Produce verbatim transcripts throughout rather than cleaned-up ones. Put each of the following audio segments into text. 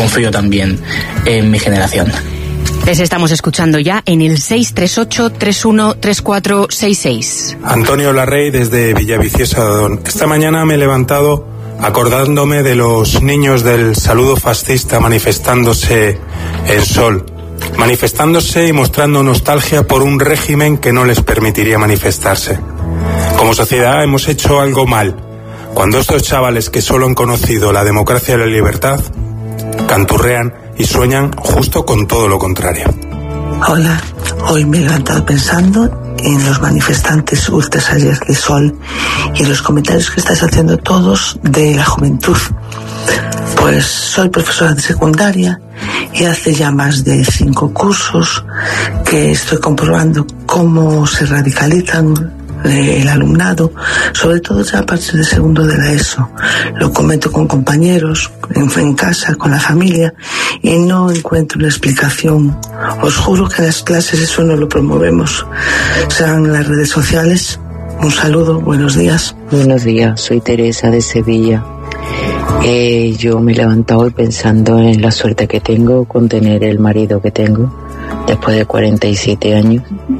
confío también en mi generación. Les estamos escuchando ya en el seis tres ocho, tres uno tres cuatro seis seis. Antonio Larrey desde Villaviciosa de Odón. Esta mañana me he levantado acordándome de los niños del saludo fascista manifestándose en Sol, manifestándose y mostrando nostalgia por un régimen que no les permitiría manifestarse. Como sociedad hemos hecho algo mal, cuando estos chavales que solo han conocido la democracia y la libertad canturrean y sueñan justo con todo lo contrario. Hola, hoy me he levantado pensando en los manifestantes ultras ayer de Sol y en los comentarios que estáis haciendo todos de la juventud. Pues soy profesora de secundaria y hace ya más de cinco cursos que estoy comprobando cómo se radicalizan el alumnado, sobre todo ya a partir de segundo de la ESO. Lo comento con compañeros, en, en casa, con la familia, y no encuentro una explicación. Os juro que en las clases eso no lo promovemos. Sean las redes sociales. Un saludo, buenos días. Buenos días, soy Teresa de Sevilla. Eh, yo me he levantado hoy pensando en la suerte que tengo con tener el marido que tengo después de cuarenta y siete años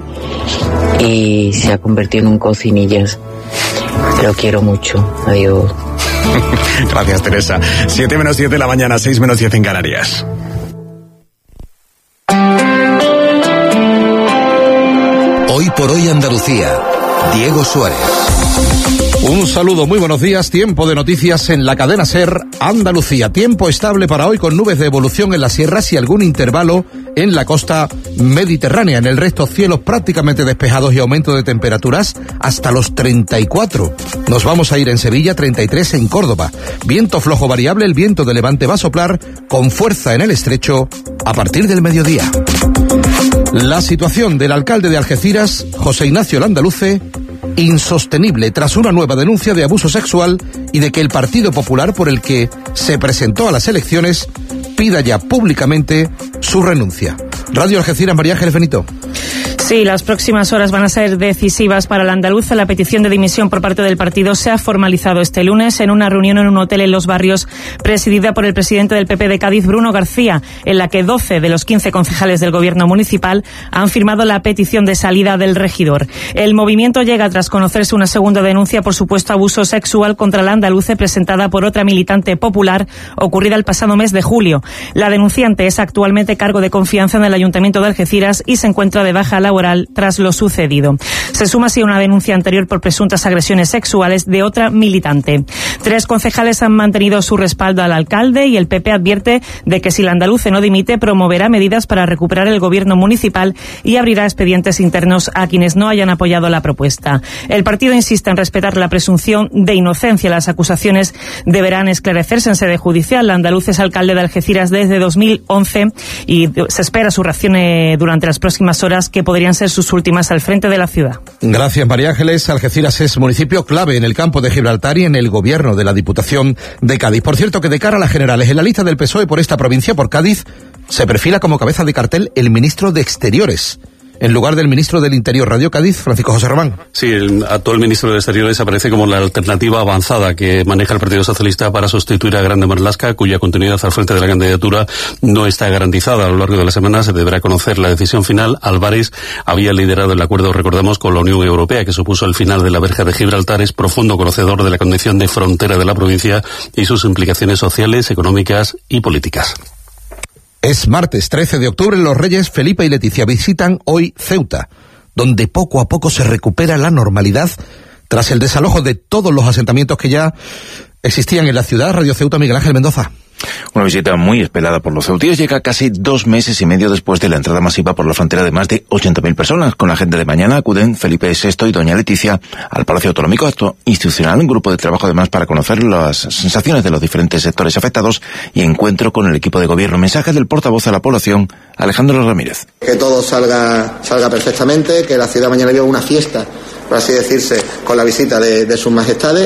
y se ha convertido en un cocinillas. Lo quiero mucho. Adiós. Gracias, Teresa. siete menos diez de la mañana, seis menos diez en Canarias. Hoy por hoy Andalucía. Diego Suárez. Un saludo, muy buenos días. Tiempo de noticias en la cadena SER Andalucía. Tiempo estable para hoy con nubes de evolución en las sierras y algún intervalo en la costa mediterránea. En el resto, cielos prácticamente despejados y aumento de temperaturas hasta los treinta y cuatro. Nos vamos a ir en Sevilla, treinta y tres en Córdoba. Viento flojo variable, el viento de levante va a soplar con fuerza en el estrecho a partir del mediodía. La situación del alcalde de Algeciras, José Ignacio Landaluce, insostenible tras una nueva denuncia de abuso sexual y de que el Partido Popular, por el que se presentó a las elecciones, pida ya públicamente su renuncia. Radio Algeciras, María Ángeles Benito. Sí, las próximas horas van a ser decisivas para el andaluza. La petición de dimisión por parte del partido se ha formalizado este lunes en una reunión en un hotel en Los Barrios presidida por el presidente del P P de Cádiz, Bruno García, en la que doce de los quince concejales del gobierno municipal han firmado la petición de salida del regidor. El movimiento llega tras conocerse una segunda denuncia por supuesto abuso sexual contra el andaluce presentada por otra militante popular ocurrida el pasado mes de julio. La denunciante es actualmente cargo de confianza en el Ayuntamiento de Algeciras y se encuentra de baja laboral tras lo sucedido. Se suma así una denuncia anterior por presuntas agresiones sexuales de otra militante. Tres concejales han mantenido su respaldo al alcalde y el P P advierte de que si el andaluce no dimite promoverá medidas para recuperar el gobierno municipal y abrirá expedientes internos a quienes no hayan apoyado la propuesta. El partido insiste en respetar la presunción de inocencia. Las acusaciones deberán esclarecerse en sede judicial. El andaluz es alcalde de Algeciras desde dos mil once y se espera su reacción eh, durante las próximas horas, que podrían ser sus últimas al frente de la ciudad. Gracias, María Ángeles. Algeciras es municipio clave en el campo de Gibraltar y en el gobierno de la Diputación de Cádiz. Por cierto, que de cara a las generales, en la lista del P S O E por esta provincia, por Cádiz, se perfila como cabeza de cartel el ministro de Exteriores, en lugar del ministro del Interior. Radio Cádiz, Francisco José Román. Sí, el actual ministro de Exteriores aparece como la alternativa avanzada que maneja el Partido Socialista para sustituir a Grande Marlaska, cuya continuidad al frente de la candidatura no está garantizada. A lo largo de la semana se deberá conocer la decisión final. Álvarez había liderado el acuerdo, recordamos, con la Unión Europea, que supuso el final de la verja de Gibraltar. Es profundo conocedor de la condición de frontera de la provincia y sus implicaciones sociales, económicas y políticas. Es martes trece de octubre, los reyes Felipe y Leticia visitan hoy Ceuta, donde poco a poco se recupera la normalidad tras el desalojo de todos los asentamientos que ya existían en la ciudad. Radio Ceuta, Miguel Ángel Mendoza. Una visita muy esperada por los ceutíes llega casi dos meses y medio después de la entrada masiva por la frontera de más de ochenta mil personas. Con la agenda de mañana acuden Felipe sexto y doña Leticia al Palacio Autonómico, acto institucional, un grupo de trabajo además para conocer las sensaciones de los diferentes sectores afectados y encuentro con el equipo de gobierno. Mensaje del portavoz a la población, Alejandro Ramírez. Que todo salga, salga perfectamente, que la ciudad mañana viva una fiesta, por así decirse, con la visita de, de sus majestades.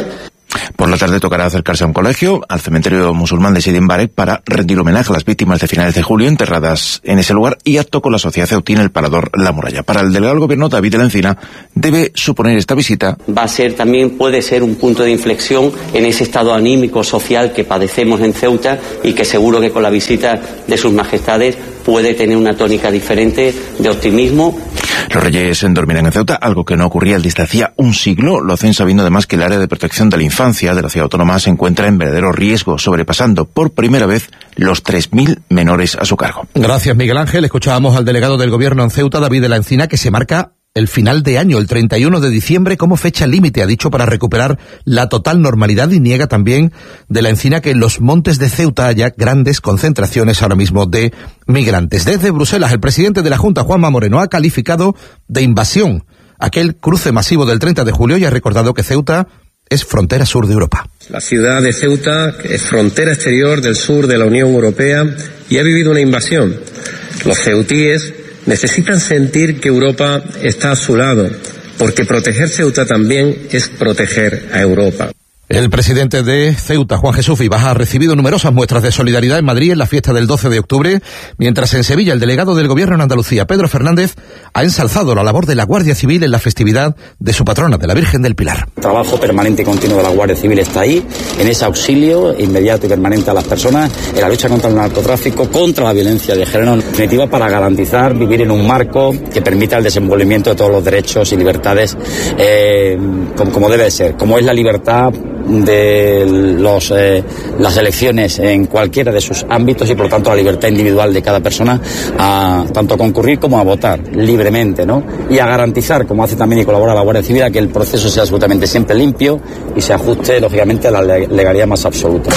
Por la tarde tocará acercarse a un colegio, al cementerio musulmán de Sidi Mbarek, para rendir homenaje a las víctimas de finales de julio enterradas en ese lugar, y acto con la sociedad ceutí en el Parador La Muralla. Para el delegado del Gobierno, David de la Encina, debe suponer esta visita. Va a ser también, puede ser un punto de inflexión en ese estado anímico social que padecemos en Ceuta, y que seguro que con la visita de sus majestades puede tener una tónica diferente de optimismo. Los reyes dormirán en Ceuta, algo que no ocurría desde hacía un siglo. Lo hacen sabiendo además que el área de protección de la infancia de la ciudad autónoma se encuentra en verdadero riesgo, sobrepasando por primera vez los tres mil menores a su cargo. Gracias, Miguel Ángel. Escuchábamos al delegado del Gobierno en Ceuta, David de la Encina, que se marca el final de año, el treinta y uno de diciembre, como fecha límite, ha dicho, para recuperar la total normalidad, y niega también de la Encina que en los montes de Ceuta haya grandes concentraciones ahora mismo de migrantes. Desde Bruselas, el presidente de la Junta, Juanma Moreno, ha calificado de invasión aquel cruce masivo del treinta de julio y ha recordado que Ceuta es frontera sur de Europa. La ciudad de Ceuta es frontera exterior del sur de la Unión Europea y ha vivido una invasión. Los ceutíes necesitan sentir que Europa está a su lado, porque proteger Ceuta también es proteger a Europa. El presidente de Ceuta, Juan Jesús Vivas, ha recibido numerosas muestras de solidaridad en Madrid en la fiesta del doce de octubre, mientras en Sevilla el delegado del Gobierno en Andalucía, Pedro Fernández, ha ensalzado la labor de la Guardia Civil en la festividad de su patrona, de la Virgen del Pilar. El trabajo permanente y continuo de la Guardia Civil está ahí, en ese auxilio inmediato y permanente a las personas, en la lucha contra el narcotráfico, contra la violencia de género, en definitiva para garantizar vivir en un marco que permita el desenvolvimiento de todos los derechos y libertades eh, como, como debe ser, como es la libertad de los, eh, las elecciones en cualquiera de sus ámbitos, y por tanto la libertad individual de cada persona a tanto a concurrir como a votar libremente, ¿no? Y a garantizar, como hace también y colabora la Guardia Civil, a que el proceso sea absolutamente siempre limpio y se ajuste lógicamente a la legalidad más absoluta.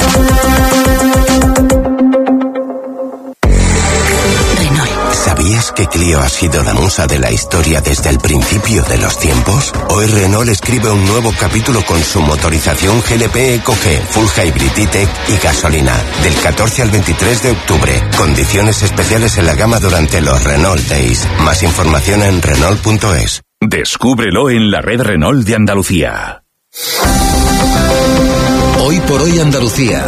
¿Sabías que Clio ha sido la musa de la historia desde el principio de los tiempos? Hoy Renault escribe un nuevo capítulo con su motorización G L P Eco G, Full Hybrid E-Tech y gasolina. Del catorce al veintitrés de octubre. Condiciones especiales en la gama durante los Renault Days. Más información en Renault punto es. Descúbrelo en la red Renault de Andalucía. Hoy por hoy Andalucía.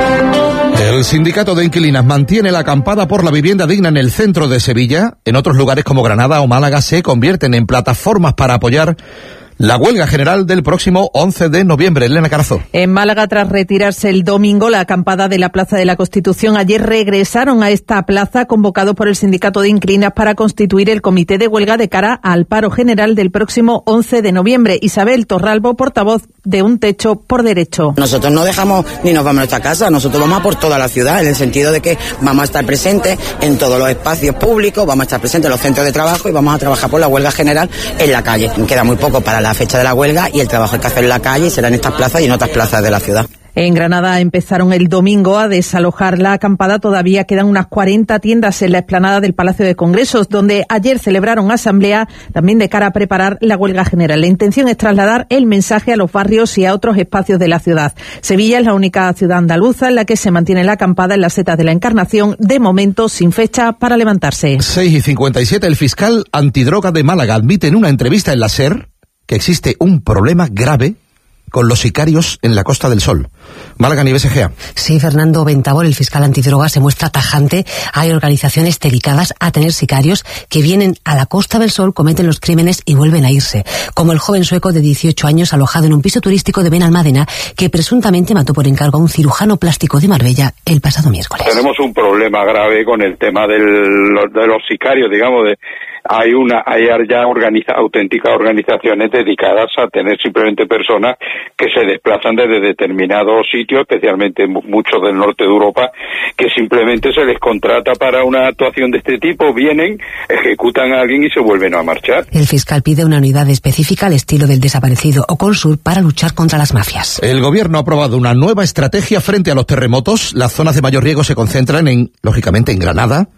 El sindicato de inquilinas mantiene la acampada por la vivienda digna en el centro de Sevilla. En otros lugares como Granada o Málaga se convierten en plataformas para apoyar la huelga general del próximo once de noviembre. Elena Carazo. En Málaga, tras retirarse el domingo la acampada de la Plaza de la Constitución, ayer regresaron a esta plaza convocados por el sindicato de inquilinas para constituir el comité de huelga de cara al paro general del próximo once de noviembre. Isabel Torralbo, portavoz de Un Techo por Derecho. Nosotros no dejamos ni nos vamos a nuestra casa, nosotros vamos a por toda la ciudad, en el sentido de que vamos a estar presentes en todos los espacios públicos, vamos a estar presentes en los centros de trabajo y vamos a trabajar por la huelga general en la calle. Queda muy poco para la fecha de la huelga y el trabajo hay que hacer en la calle y será en estas plazas y en otras plazas de la ciudad. En Granada empezaron el domingo a desalojar la acampada. Todavía quedan unas cuarenta tiendas en la explanada del Palacio de Congresos, donde ayer celebraron asamblea también de cara a preparar la huelga general. La intención es trasladar el mensaje a los barrios y a otros espacios de la ciudad. Sevilla es la única ciudad andaluza en la que se mantiene la acampada en las setas de la Encarnación, de momento sin fecha para levantarse. seis y cincuenta y siete, el fiscal antidroga de Málaga admite en una entrevista en la SER que existe un problema grave con los sicarios en la Costa del Sol. Málaga, ni B S G A. Sí, Fernando Ventabol, el fiscal antidroga, se muestra tajante. Hay organizaciones dedicadas a tener sicarios que vienen a la Costa del Sol, cometen los crímenes y vuelven a irse. Como el joven sueco de dieciocho años alojado en un piso turístico de Benalmádena, que presuntamente mató por encargo a un cirujano plástico de Marbella el pasado miércoles. Tenemos un problema grave con el tema del, de los sicarios, digamos, de hay una hay ya organiza, auténticas organizaciones dedicadas a tener simplemente personas que se desplazan desde determinados sitios, especialmente muchos del norte de Europa, que simplemente se les contrata para una actuación de este tipo, vienen, ejecutan a alguien y se vuelven a marchar. El fiscal pide una unidad específica al estilo del desaparecido Oconsur para luchar contra las mafias. El gobierno ha aprobado una nueva estrategia frente a los terremotos. Las zonas de mayor riesgo se concentran en, lógicamente, en Granada,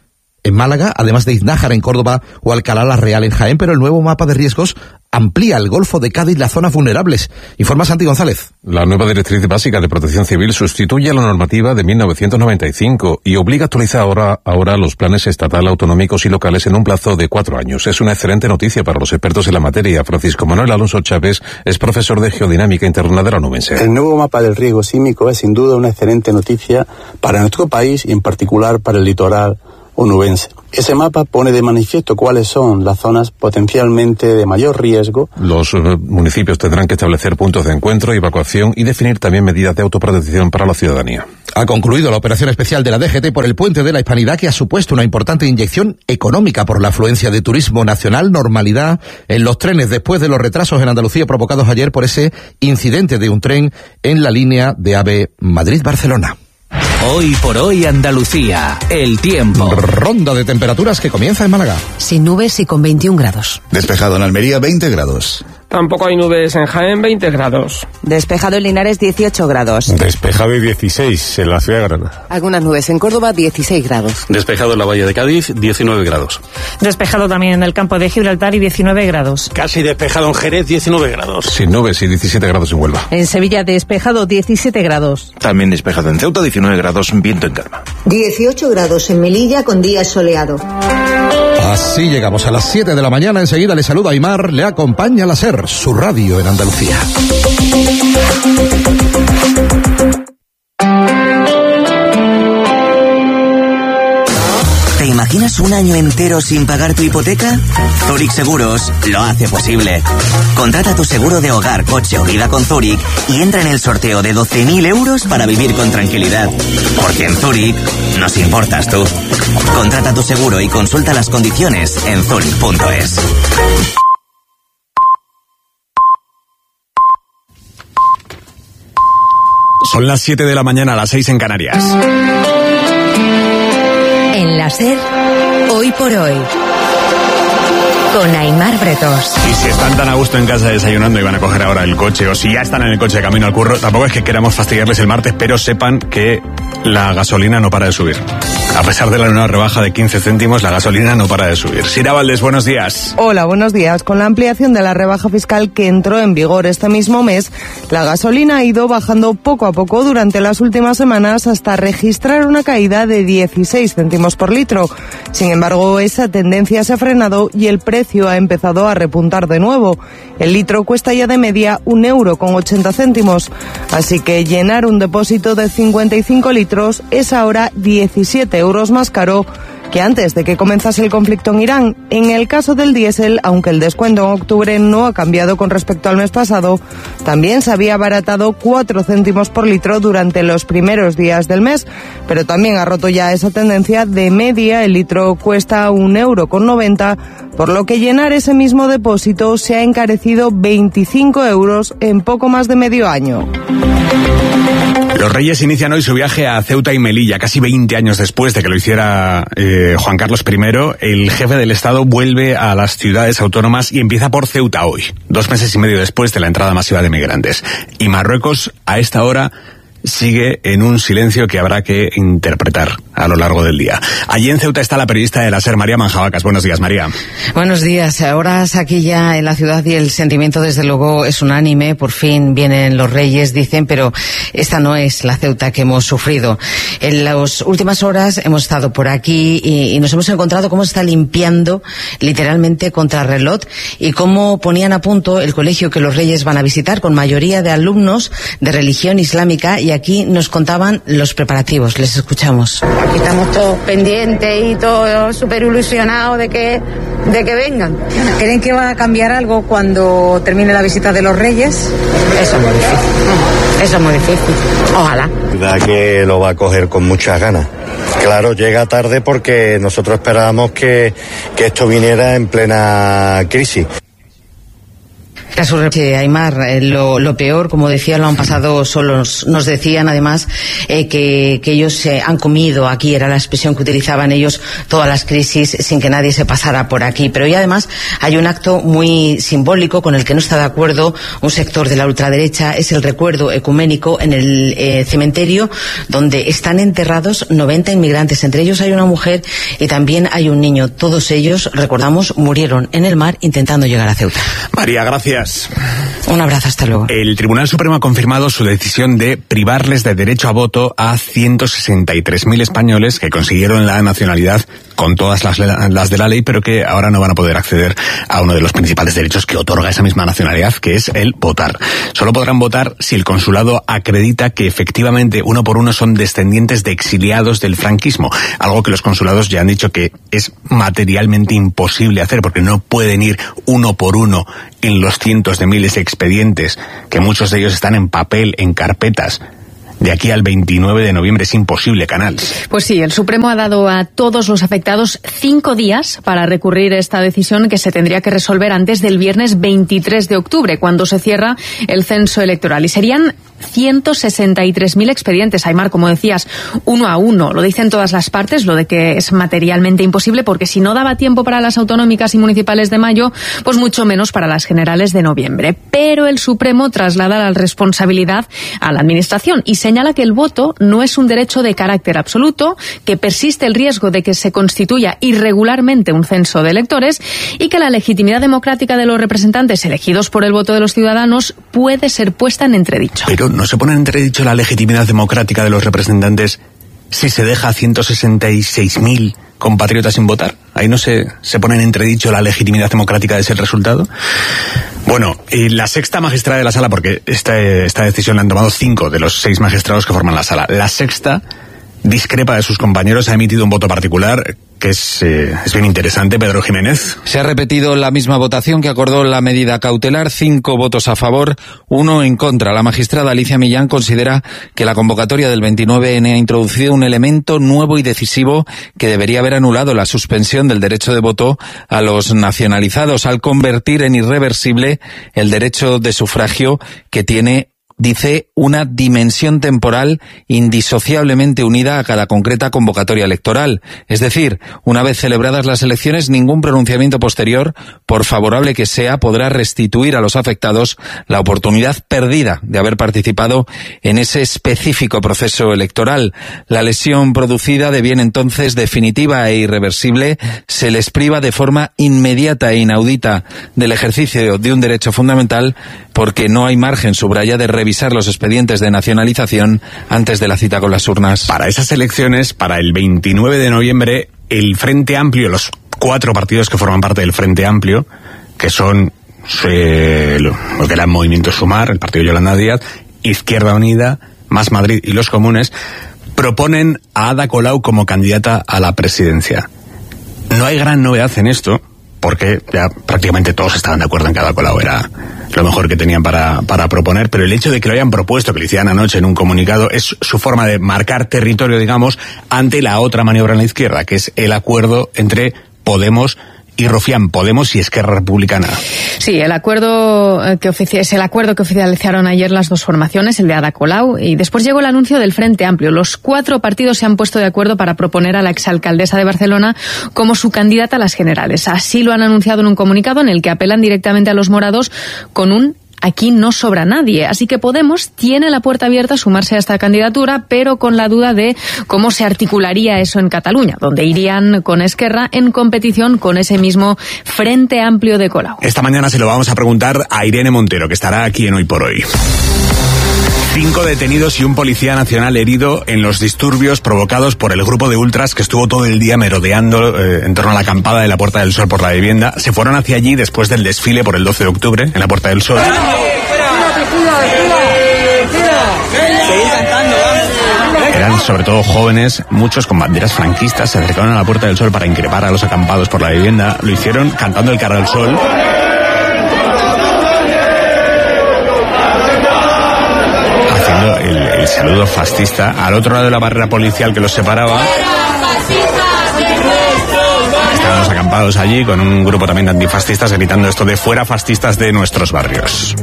en Málaga, además de Iznájar en Córdoba o Alcalá la Real en Jaén, pero el nuevo mapa de riesgos amplía el Golfo de Cádiz las zonas vulnerables. Informa Santi González. La nueva Directriz Básica de Protección Civil sustituye a la normativa de mil novecientos noventa y cinco y obliga a actualizar ahora, ahora los planes estatal, autonómicos y locales en un plazo de cuatro años. Es una excelente noticia para los expertos en la materia. Francisco Manuel Alonso Chávez es profesor de Geodinámica Interna de la Onubense. El nuevo mapa del riesgo sísmico es sin duda una excelente noticia para nuestro país y en particular para el litoral onubense. Ese mapa pone de manifiesto cuáles son las zonas potencialmente de mayor riesgo. Los uh, municipios tendrán que establecer puntos de encuentro y evacuación y definir también medidas de autoprotección para la ciudadanía. Ha concluido la operación especial de la D G T por el Puente de la Hispanidad, que ha supuesto una importante inyección económica por la afluencia de turismo nacional, normalidad en los trenes después de los retrasos en Andalucía provocados ayer por ese incidente de un tren en la línea de AVE Madrid-Barcelona. Hoy por hoy Andalucía, el tiempo. Ronda de temperaturas que comienza en Málaga. Sin nubes y con veintiún grados. Despejado en Almería, veinte grados. Tampoco hay nubes en Jaén, veinte grados. Despejado en Linares, dieciocho grados. Despejado y dieciséis en la ciudad de Granada. Algunas nubes en Córdoba, dieciséis grados. Despejado en la Bahía de Cádiz, diecinueve grados. Despejado también en el campo de Gibraltar y diecinueve grados. Casi despejado en Jerez, diecinueve grados. Sin nubes y diecisiete grados en Huelva. En Sevilla, despejado, diecisiete grados. También despejado en Ceuta, diecinueve grados, viento en calma. dieciocho grados en Melilla con día soleado. Así llegamos a las siete de la mañana. Enseguida le saluda Aymar, le acompaña la SER, su radio en Andalucía. ¿Te imaginas un año entero sin pagar tu hipoteca? Zurich Seguros lo hace posible. Contrata tu seguro de hogar, coche o vida con Zurich y entra en el sorteo de doce mil euros para vivir con tranquilidad. Porque en Zurich nos importas tú. Contrata tu seguro y consulta las condiciones en zurich punto es. Son las siete de la mañana, a las seis en Canarias. En la SER, hoy por hoy, con Aymar Bretos. Y si están tan a gusto en casa desayunando y van a coger ahora el coche, o si ya están en el coche de camino al curro, tampoco es que queramos fastidiarles el martes, pero sepan que la gasolina no para de subir. A pesar de la nueva rebaja de quince céntimos, la gasolina no para de subir. Sira Valdés, buenos días. Hola, buenos días. Con la ampliación de la rebaja fiscal que entró en vigor este mismo mes, la gasolina ha ido bajando poco a poco durante las últimas semanas hasta registrar una caída de dieciséis céntimos por litro. Sin embargo, esa tendencia se ha frenado y el precio ha empezado a repuntar de nuevo. El litro cuesta ya de media un euro con ochenta céntimos. Así que llenar un depósito de cincuenta y cinco litros es ahora diecisiete euros más caro que antes de que comenzase el conflicto en Irán. En el caso del diésel, aunque el descuento en octubre no ha cambiado con respecto al mes pasado, también se había abaratado cuatro céntimos por litro durante los primeros días del mes, pero también ha roto ya esa tendencia. De media, el litro cuesta un euro con noventa, por lo que llenar ese mismo depósito se ha encarecido veinticinco euros en poco más de medio año. Los Reyes inician hoy su viaje a Ceuta y Melilla, casi veinte años después de que lo hiciera eh, Juan Carlos primero. El jefe del Estado vuelve a las ciudades autónomas y empieza por Ceuta hoy, dos meses y medio después de la entrada masiva de migrantes. Y Marruecos, a esta hora, sigue en un silencio que habrá que interpretar a lo largo del día. Allí en Ceuta está la periodista de la SER, María Manjabacas. Buenos días, María. Buenos días. Horas aquí ya en la ciudad y el sentimiento desde luego es unánime. Por fin vienen los Reyes, dicen, pero esta no es la Ceuta que hemos sufrido. En las últimas horas hemos estado por aquí y, y nos hemos encontrado cómo se está limpiando literalmente contrarreloj y cómo ponían a punto el colegio que los Reyes van a visitar, con mayoría de alumnos de religión islámica, y aquí nos contaban los preparativos. Les escuchamos. Aquí estamos todos pendientes y todos súper ilusionados de que, de que vengan. ¿Creen que va a cambiar algo cuando termine la visita de los Reyes? Eso es muy difícil. Eso es muy difícil. Ojalá. La que lo va a coger con muchas ganas. Claro, llega tarde porque nosotros esperábamos que, que esto viniera en plena crisis. Resurrección, Aymar, eh, lo, lo peor, como decía, lo han pasado solos. Nos decían además eh, que, que ellos eh, han comido aquí, era la expresión que utilizaban ellos, todas las crisis sin que nadie se pasara por aquí. Pero hoy además hay un acto muy simbólico con el que no está de acuerdo un sector de la ultraderecha, es el recuerdo ecuménico en el eh, cementerio donde están enterrados noventa inmigrantes. Entre ellos hay una mujer y también hay un niño. Todos ellos, recordamos, murieron en el mar intentando llegar a Ceuta. María, gracias. Un abrazo, hasta luego. El Tribunal Supremo ha confirmado su decisión de privarles de derecho a voto a ciento sesenta y tres mil españoles que consiguieron la nacionalidad con todas las, las de la ley, pero que ahora no van a poder acceder a uno de los principales derechos que otorga esa misma nacionalidad, que es el votar. Solo podrán votar si el consulado acredita que efectivamente uno por uno son descendientes de exiliados del franquismo, algo que los consulados ya han dicho que es materialmente imposible hacer, porque no pueden ir uno por uno en los cientos de miles de expedientes, que muchos de ellos están en papel, en carpetas. De aquí al veintinueve de noviembre es imposible, Canals. Pues sí, el Supremo ha dado a todos los afectados cinco días para recurrir esta decisión, que se tendría que resolver antes del viernes veintitrés de octubre, cuando se cierra el censo electoral. Y serían ciento sesenta y tres mil expedientes, Aymar, como decías, uno a uno. Lo dicen todas las partes, lo de que es materialmente imposible, porque si no daba tiempo para las autonómicas y municipales de mayo, pues mucho menos para las generales de noviembre. Pero el Supremo traslada la responsabilidad a la Administración y señala que el voto no es un derecho de carácter absoluto, que persiste el riesgo de que se constituya irregularmente un censo de electores y que la legitimidad democrática de los representantes elegidos por el voto de los ciudadanos puede ser puesta en entredicho. Pero ¿no se pone en entredicho la legitimidad democrática de los representantes si se deja a ciento sesenta y seis mil compatriotas sin votar? ¿Ahí no se, se pone en entredicho la legitimidad democrática de ese resultado? Bueno, y la sexta magistrada de la sala, porque esta, esta decisión la han tomado cinco de los seis magistrados que forman la sala. La sexta discrepa de sus compañeros, ha emitido un voto particular que es, eh, es bien interesante. Pedro Jiménez. Se ha repetido la misma votación que acordó la medida cautelar, cinco votos a favor, uno en contra. La magistrada Alicia Millán considera que la convocatoria del veintinueve ene ha introducido un elemento nuevo y decisivo que debería haber anulado la suspensión del derecho de voto a los nacionalizados, al convertir en irreversible el derecho de sufragio que tiene, dice, una dimensión temporal indisociablemente unida a cada concreta convocatoria electoral. Es decir, una vez celebradas las elecciones, ningún pronunciamiento posterior, por favorable que sea, podrá restituir a los afectados la oportunidad perdida de haber participado en ese específico proceso electoral. La lesión producida deviene entonces definitiva e irreversible, se les priva de forma inmediata e inaudita del ejercicio de un derecho fundamental, porque no hay margen, subraya, de revisar los expedientes de nacionalización antes de la cita con las urnas. Para esas elecciones, para el veintinueve de noviembre, el Frente Amplio, los cuatro partidos que forman parte del Frente Amplio, que son eh, lo, lo que era el Movimiento Sumar, el partido de Yolanda Díaz, Izquierda Unida, Más Madrid y los Comunes, proponen a Ada Colau como candidata a la presidencia. No hay gran novedad en esto, porque ya prácticamente todos estaban de acuerdo en que Ada Colau era lo mejor que tenían para, para proponer, pero el hecho de que lo hayan propuesto, que lo hicieran anoche en un comunicado, es su forma de marcar territorio, digamos, ante la otra maniobra en la izquierda, que es el acuerdo entre Podemos y Rufián, Podemos y Esquerra Republicana. Sí, el acuerdo que ofici- es el acuerdo que oficializaron ayer las dos formaciones, el de Ada Colau, y después llegó el anuncio del Frente Amplio. Los cuatro partidos se han puesto de acuerdo para proponer a la exalcaldesa de Barcelona como su candidata a las generales. Así lo han anunciado en un comunicado en el que apelan directamente a los morados con un aquí no sobra nadie. Así que Podemos tiene la puerta abierta a sumarse a esta candidatura, pero con la duda de cómo se articularía eso en Cataluña, donde irían con Esquerra en competición con ese mismo Frente Amplio de Colau. Esta mañana se lo vamos a preguntar a Irene Montero, que estará aquí en Hoy por Hoy. Cinco detenidos y un policía nacional herido en los disturbios provocados por el grupo de ultras que estuvo todo el día merodeando eh, en torno a la acampada de la Puerta del Sol por la vivienda. Se fueron hacia allí después del desfile por el doce de octubre en la Puerta del Sol. Eran sobre todo jóvenes, muchos con banderas franquistas, se acercaron a la Puerta del Sol para increpar a los acampados por la vivienda. Lo hicieron cantando el Carro del Sol. El, el saludo fascista al otro lado de la barrera policial que los separaba. quedados acampados allí con un grupo también de antifascistas gritando esto de fuera fascistas de nuestros barrios.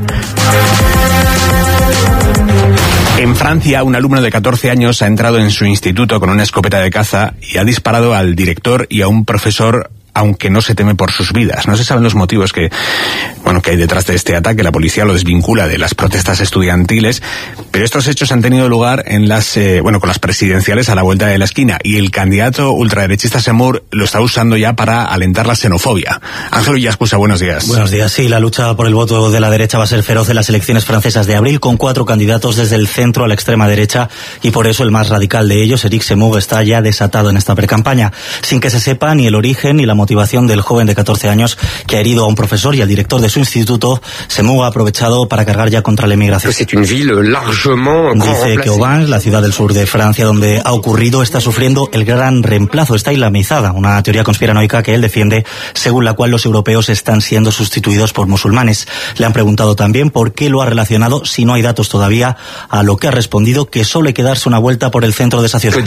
En Francia, un alumno de catorce años ha entrado en su instituto con una escopeta de caza y ha disparado al director y a un profesor, aunque no se teme por sus vidas. No se saben los motivos que, bueno, que hay detrás de este ataque. La policía lo desvincula de las protestas estudiantiles, pero estos hechos han tenido lugar en las, eh, bueno, con las presidenciales a la vuelta de la esquina, y el candidato ultraderechista Semur lo está usando ya para alentar la xenofobia. Ángel Villascusa, buenos días. Buenos días. Sí, la lucha por el voto de la derecha va a ser feroz en las elecciones francesas de abril, con cuatro candidatos desde el centro a la extrema derecha, y por eso el más radical de ellos, Éric Zemmour, está ya desatado en esta precampaña, sin que se sepa ni el origen ni la motivación del joven de catorce años que ha herido a un profesor y al director de su instituto. Zemmour ha aprovechado para cargar ya contra la emigración. Dice que Aubagne, la ciudad del sur de Francia donde ha ocurrido, está sufriendo el gran reemplazo, está islamizada, una teoría conspiranoica que él defiende, según la cual los europeos están siendo sustituidos por musulmanes. Le han preguntado también por qué lo ha relacionado, si no hay datos todavía, a lo que ha respondido que solo hay que darse una vuelta por el centro de esa ciudad.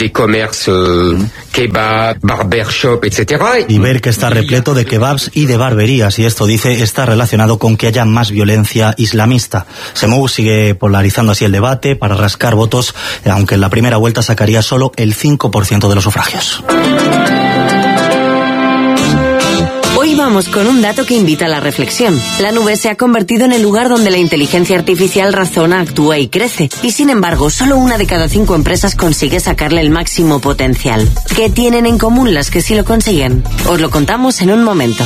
Y ver que está repleto de kebabs y de barberías, y esto, dice, está relacionado con que haya más violencia islamista. Zemmour sigue polarizando así el debate para rascar votos, aunque en la primera vuelta sacaría solo el cinco por ciento de los sufragios. Hoy vamos con un dato que invita a la reflexión. La nube se ha convertido en el lugar donde la inteligencia artificial razona, actúa y crece. Y sin embargo, solo una de cada cinco empresas consigue sacarle el máximo potencial. ¿Qué tienen en común las que sí lo consiguen? Os lo contamos en un momento.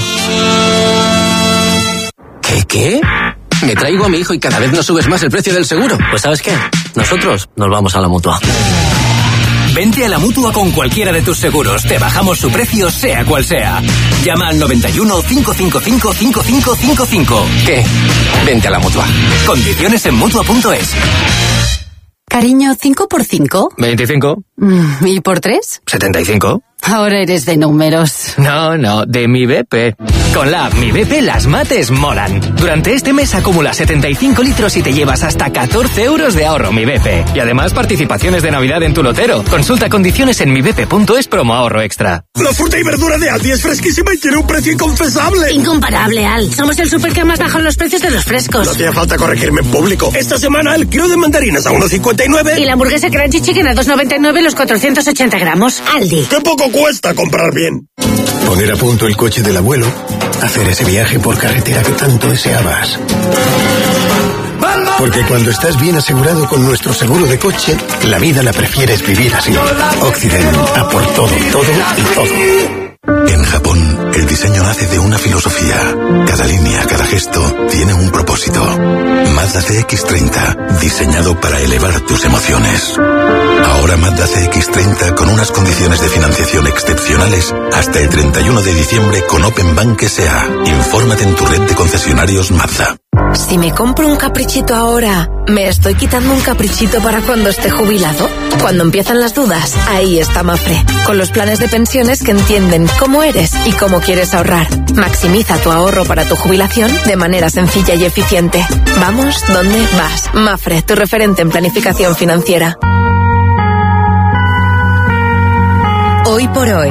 ¿Qué, qué? Me traigo a mi hijo y cada vez nos subes más el precio del seguro. Pues ¿sabes qué? Nosotros nos vamos a la Mutua. Vente a la Mutua con cualquiera de tus seguros. Te bajamos su precio, sea cual sea. Llama al noventa y uno, cinco cinco cinco, cinco cinco cinco cinco. ¿Qué? Vente a la Mutua. Condiciones en Mutua punto es. Cariño, ¿cinco por cinco? veinticinco. ¿Y por tres? setenta y cinco. Ahora eres de números. No, no, de mi B P. Con la app Mi B P las mates molan. Durante este mes acumula setenta y cinco litros y te llevas hasta catorce euros de ahorro Mi B P. Y además participaciones de Navidad en tu lotero. Consulta condiciones en mi b p punto es promo ahorro extra. La fruta y verdura de Aldi es fresquísima y tiene un precio inconfesable. Incomparable, Al. Somos el super que más bajan los precios de los frescos. No hacía falta corregirme en público. Esta semana el kilo de mandarinas a uno cincuenta y nueve. Y la hamburguesa Crunchy Chicken a dos noventa y nueve los cuatrocientos ochenta gramos. Aldi. ¡Qué poco cuesta comprar bien! Poner a punto el coche del abuelo, hacer ese viaje por carretera que tanto deseabas. Porque cuando estás bien asegurado con nuestro seguro de coche, la vida la prefieres vivir así. Occident, a por todo, todo y todo. En Japón, el diseño nace de una filosofía. Cada línea, cada gesto, tiene un propósito. Mazda C X treinta, diseñado para elevar tus emociones. Ahora Mazda C X treinta con unas condiciones de financiación excepcionales hasta el treinta y uno de diciembre con Open Bank S A. Infórmate en tu red de concesionarios Mazda. Si me compro un caprichito ahora, ¿me estoy quitando un caprichito para cuando esté jubilado? Cuando empiezan las dudas, ahí está Mafre, con los planes de pensiones que entienden cómo eres y cómo quieres ahorrar. Maximiza tu ahorro para tu jubilación de manera sencilla y eficiente. Vamos donde vas. Mafre, tu referente en planificación financiera. Hoy por hoy.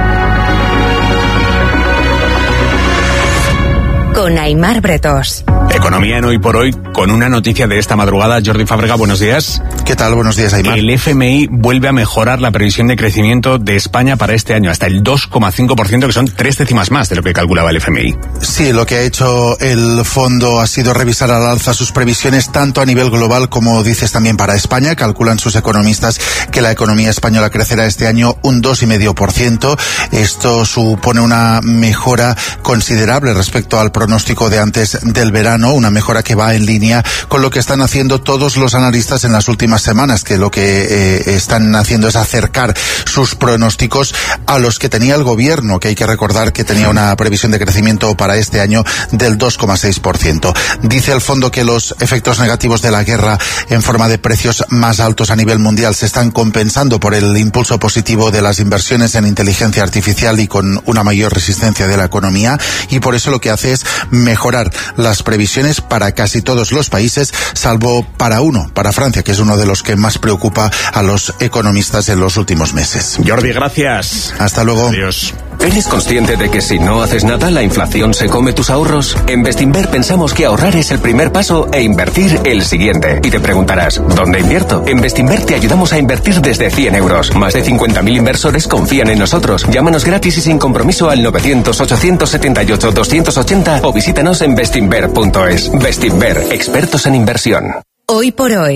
Con Aimar Bretos. Economía en Hoy por Hoy, con una noticia de esta madrugada. Jordi Fábrega, buenos días. ¿Qué tal? Buenos días, Aimar. El F M I vuelve a mejorar la previsión de crecimiento de España para este año, hasta el dos coma cinco por ciento, que son tres décimas más de lo que calculaba el F M I. Sí, lo que ha hecho el fondo ha sido revisar al alza sus previsiones, tanto a nivel global como dices también para España. Calculan sus economistas que la economía española crecerá este año un dos coma cinco por ciento. Esto supone una mejora considerable respecto al pronóstico de antes del verano, una mejora que va en línea con lo que están haciendo todos los analistas en las últimas semanas, que lo que eh, están haciendo es acercar sus pronósticos a los que tenía el gobierno, que hay que recordar que tenía una previsión de crecimiento para este año del dos coma seis por ciento. Dice el fondo que los efectos negativos de la guerra en forma de precios más altos a nivel mundial se están compensando por el impulso positivo de las inversiones en inteligencia artificial y con una mayor resistencia de la economía, y por eso lo que hace es mejorar las previsiones para casi todos los países, salvo para uno, para Francia, que es uno de los que más preocupa a los economistas en los últimos meses. Jordi, gracias. Hasta luego. Adiós. ¿Eres consciente de que si no haces nada, la inflación se come tus ahorros? En Bestinver pensamos que ahorrar es el primer paso e invertir el siguiente. Y te preguntarás, ¿dónde invierto? En Bestinver te ayudamos a invertir desde cien euros. Más de cincuenta mil inversores confían en nosotros. Llámanos gratis y sin compromiso al novecientos, ochocientos setenta y ocho, doscientos ochenta o visítanos en bestinver punto es. Bestinver, expertos en inversión. Hoy por hoy,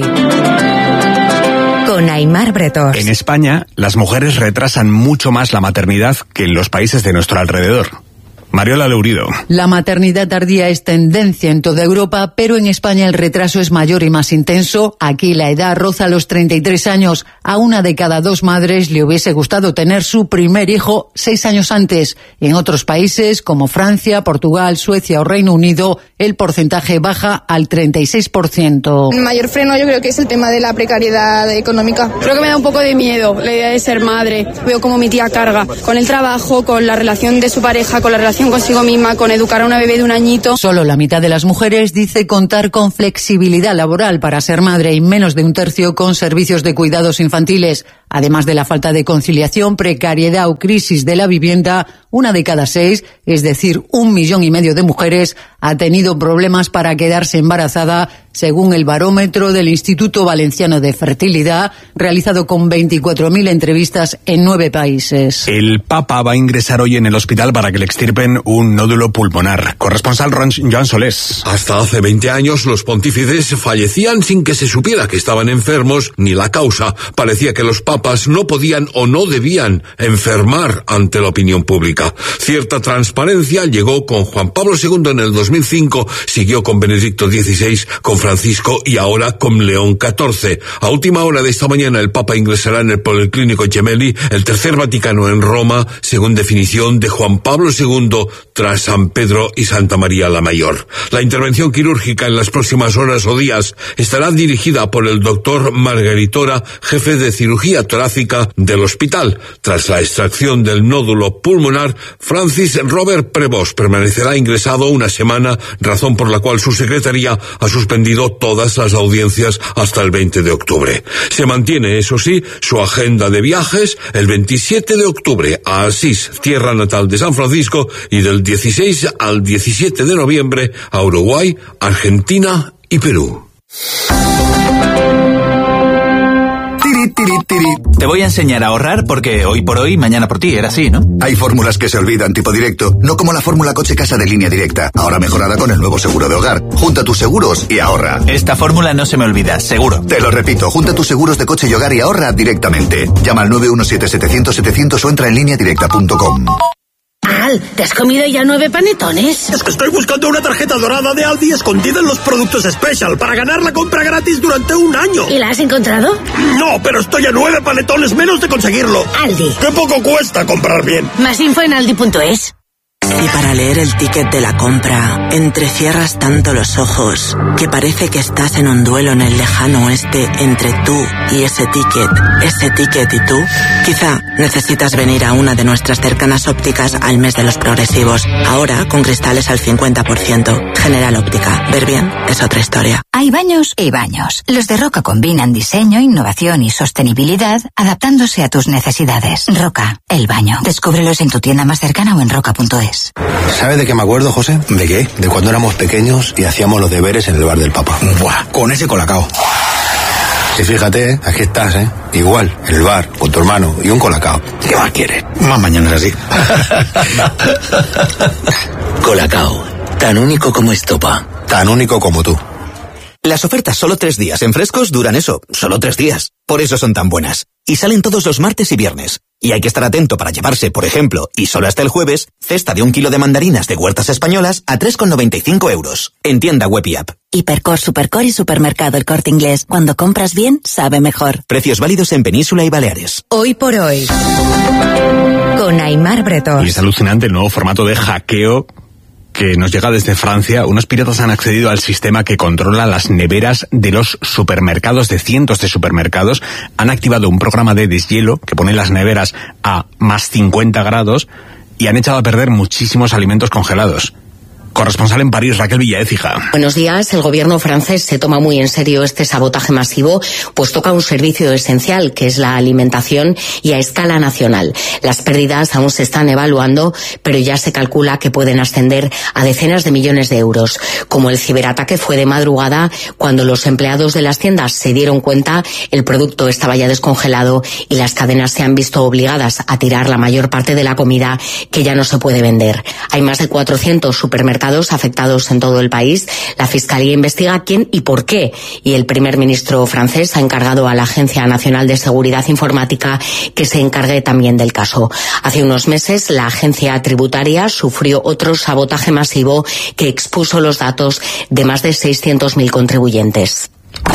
con Aimar Bretós. En España, las mujeres retrasan mucho más la maternidad que en los países de nuestro alrededor. Mariola Leurido. La maternidad tardía es tendencia en toda Europa, pero en España el retraso es mayor y más intenso. Aquí la edad roza los treinta y tres años. A una de cada dos madres le hubiese gustado tener su primer hijo seis años antes. En otros países como Francia, Portugal, Suecia o Reino Unido, el porcentaje baja al treinta y seis por ciento. El mayor freno yo creo que es el tema de la precariedad económica. Creo que me da un poco de miedo la idea de ser madre. Veo como mi tía carga con el trabajo, con la relación de su pareja, con la relación consigo misma, con educar a una bebé de un añito. Solo la mitad de las mujeres dice contar con flexibilidad laboral para ser madre y menos de un tercio con servicios de cuidados infantiles. Además de la falta de conciliación, precariedad o crisis de la vivienda, una de cada seis, es decir, un millón y medio de mujeres, ha tenido problemas para quedarse embarazada, según el barómetro del Instituto Valenciano de Fertilidad, realizado con veinticuatro mil entrevistas en nueve países. El Papa va a ingresar hoy en el hospital para que le extirpen un nódulo pulmonar. Corresponsal Ron, Joan Solés. Hasta hace veinte años los pontífices fallecían sin que se supiera que estaban enfermos ni la causa. Parecía que los papas no podían o no debían enfermar ante la opinión pública. Cierta transparencia llegó con Juan Pablo segundo en el dos mil cinco, siguió con Benedicto dieciséis, con Francisco y ahora con León catorce. A última hora de esta mañana el Papa ingresará en el Policlínico Gemelli, el tercer Vaticano en Roma, según definición de Juan Pablo segundo, tras San Pedro y Santa María la Mayor. La intervención quirúrgica en las próximas horas o días estará dirigida por el doctor Margaritora, jefe de cirugía torácica del hospital. Tras la extracción del nódulo pulmonar, Francis Robert Prevost permanecerá ingresado una semana, razón por la cual su secretaría ha suspendido todas las audiencias hasta el veinte de octubre. Se mantiene, eso sí, su agenda de viajes el veintisiete de octubre a Asís, tierra natal de San Francisco, y del dieciséis al diecisiete de noviembre a Uruguay, Argentina y Perú. Te voy a enseñar a ahorrar porque hoy por hoy, mañana por ti, era así, ¿no? Hay fórmulas que se olvidan, tipo directo, no como la fórmula coche casa de Línea Directa, ahora mejorada con el nuevo seguro de hogar. Junta tus seguros y ahorra. Esta fórmula no se me olvida, seguro. Te lo repito, junta tus seguros de coche y hogar y ahorra directamente. Llama al nueve uno siete, setecientos, setecientos o entra en línea directa punto com. Al, ¿te has comido ya nueve panetones? Es que estoy buscando una tarjeta dorada de Aldi escondida en los productos Special para ganar la compra gratis durante un año. ¿Y la has encontrado? No, pero estoy a nueve panetones menos de conseguirlo. Aldi. ¡Qué poco cuesta comprar bien! Más info en aldi punto es. Y para leer el ticket de la compra, entrecierras tanto los ojos que parece que estás en un duelo en el lejano oeste entre tú y ese ticket, ese ticket y tú. Quizá necesitas venir a una de nuestras cercanas ópticas al mes de los progresivos. Ahora con cristales al cincuenta por ciento. General Óptica. Ver bien es otra historia. Hay baños y baños. Los de Roca combinan diseño, innovación y sostenibilidad adaptándose a tus necesidades. Roca, el baño. Descúbrelos en tu tienda más cercana o en roca punto es. ¿Sabe de qué me acuerdo, José? ¿De qué? De cuando éramos pequeños y hacíamos los deberes en el bar del Papa. Buah, con ese colacao. Y fíjate, ¿eh? Aquí estás, ¿eh? Igual, en el bar, con tu hermano y un colacao. ¿Qué más quieres? Más mañana es así. Colacao, tan único como estopa. Tan único como tú. Las ofertas solo tres días en Frescos duran eso, solo tres días. Por eso son tan buenas. Y salen todos los martes y viernes. Y hay que estar atento para llevarse, por ejemplo, y solo hasta el jueves, cesta de un kilo de mandarinas de huertas españolas a tres con noventa y cinco euros. En tienda web y app. Hipercor, Supercor y Supermercado El Corte Inglés. Cuando compras bien, sabe mejor. Precios válidos en Península y Baleares. Hoy por hoy, con Aimar Bretós. Y es alucinante el nuevo formato de hackeo que nos llega desde Francia. Unos piratas han accedido al sistema que controla las neveras de los supermercados, de cientos de supermercados. Han activado un programa de deshielo que pone las neveras a más cincuenta grados y han echado a perder muchísimos alimentos congelados. Corresponsal en París, Raquel Villaécija. Buenos días. El gobierno francés se toma muy en serio este sabotaje masivo, pues toca un servicio esencial, que es la alimentación, y a escala nacional. Las pérdidas aún se están evaluando, pero ya se calcula que pueden ascender a decenas de millones de euros. Como el ciberataque fue de madrugada, cuando los empleados de las tiendas se dieron cuenta, el producto estaba ya descongelado y las cadenas se han visto obligadas a tirar la mayor parte de la comida que ya no se puede vender. Hay más de cuatrocientos supermercados afectados en todo el país. La Fiscalía investiga quién y por qué, y el primer ministro francés ha encargado a la Agencia Nacional de Seguridad Informática que se encargue también del caso. Hace unos meses la agencia tributaria sufrió otro sabotaje masivo que expuso los datos de más de seiscientos mil contribuyentes.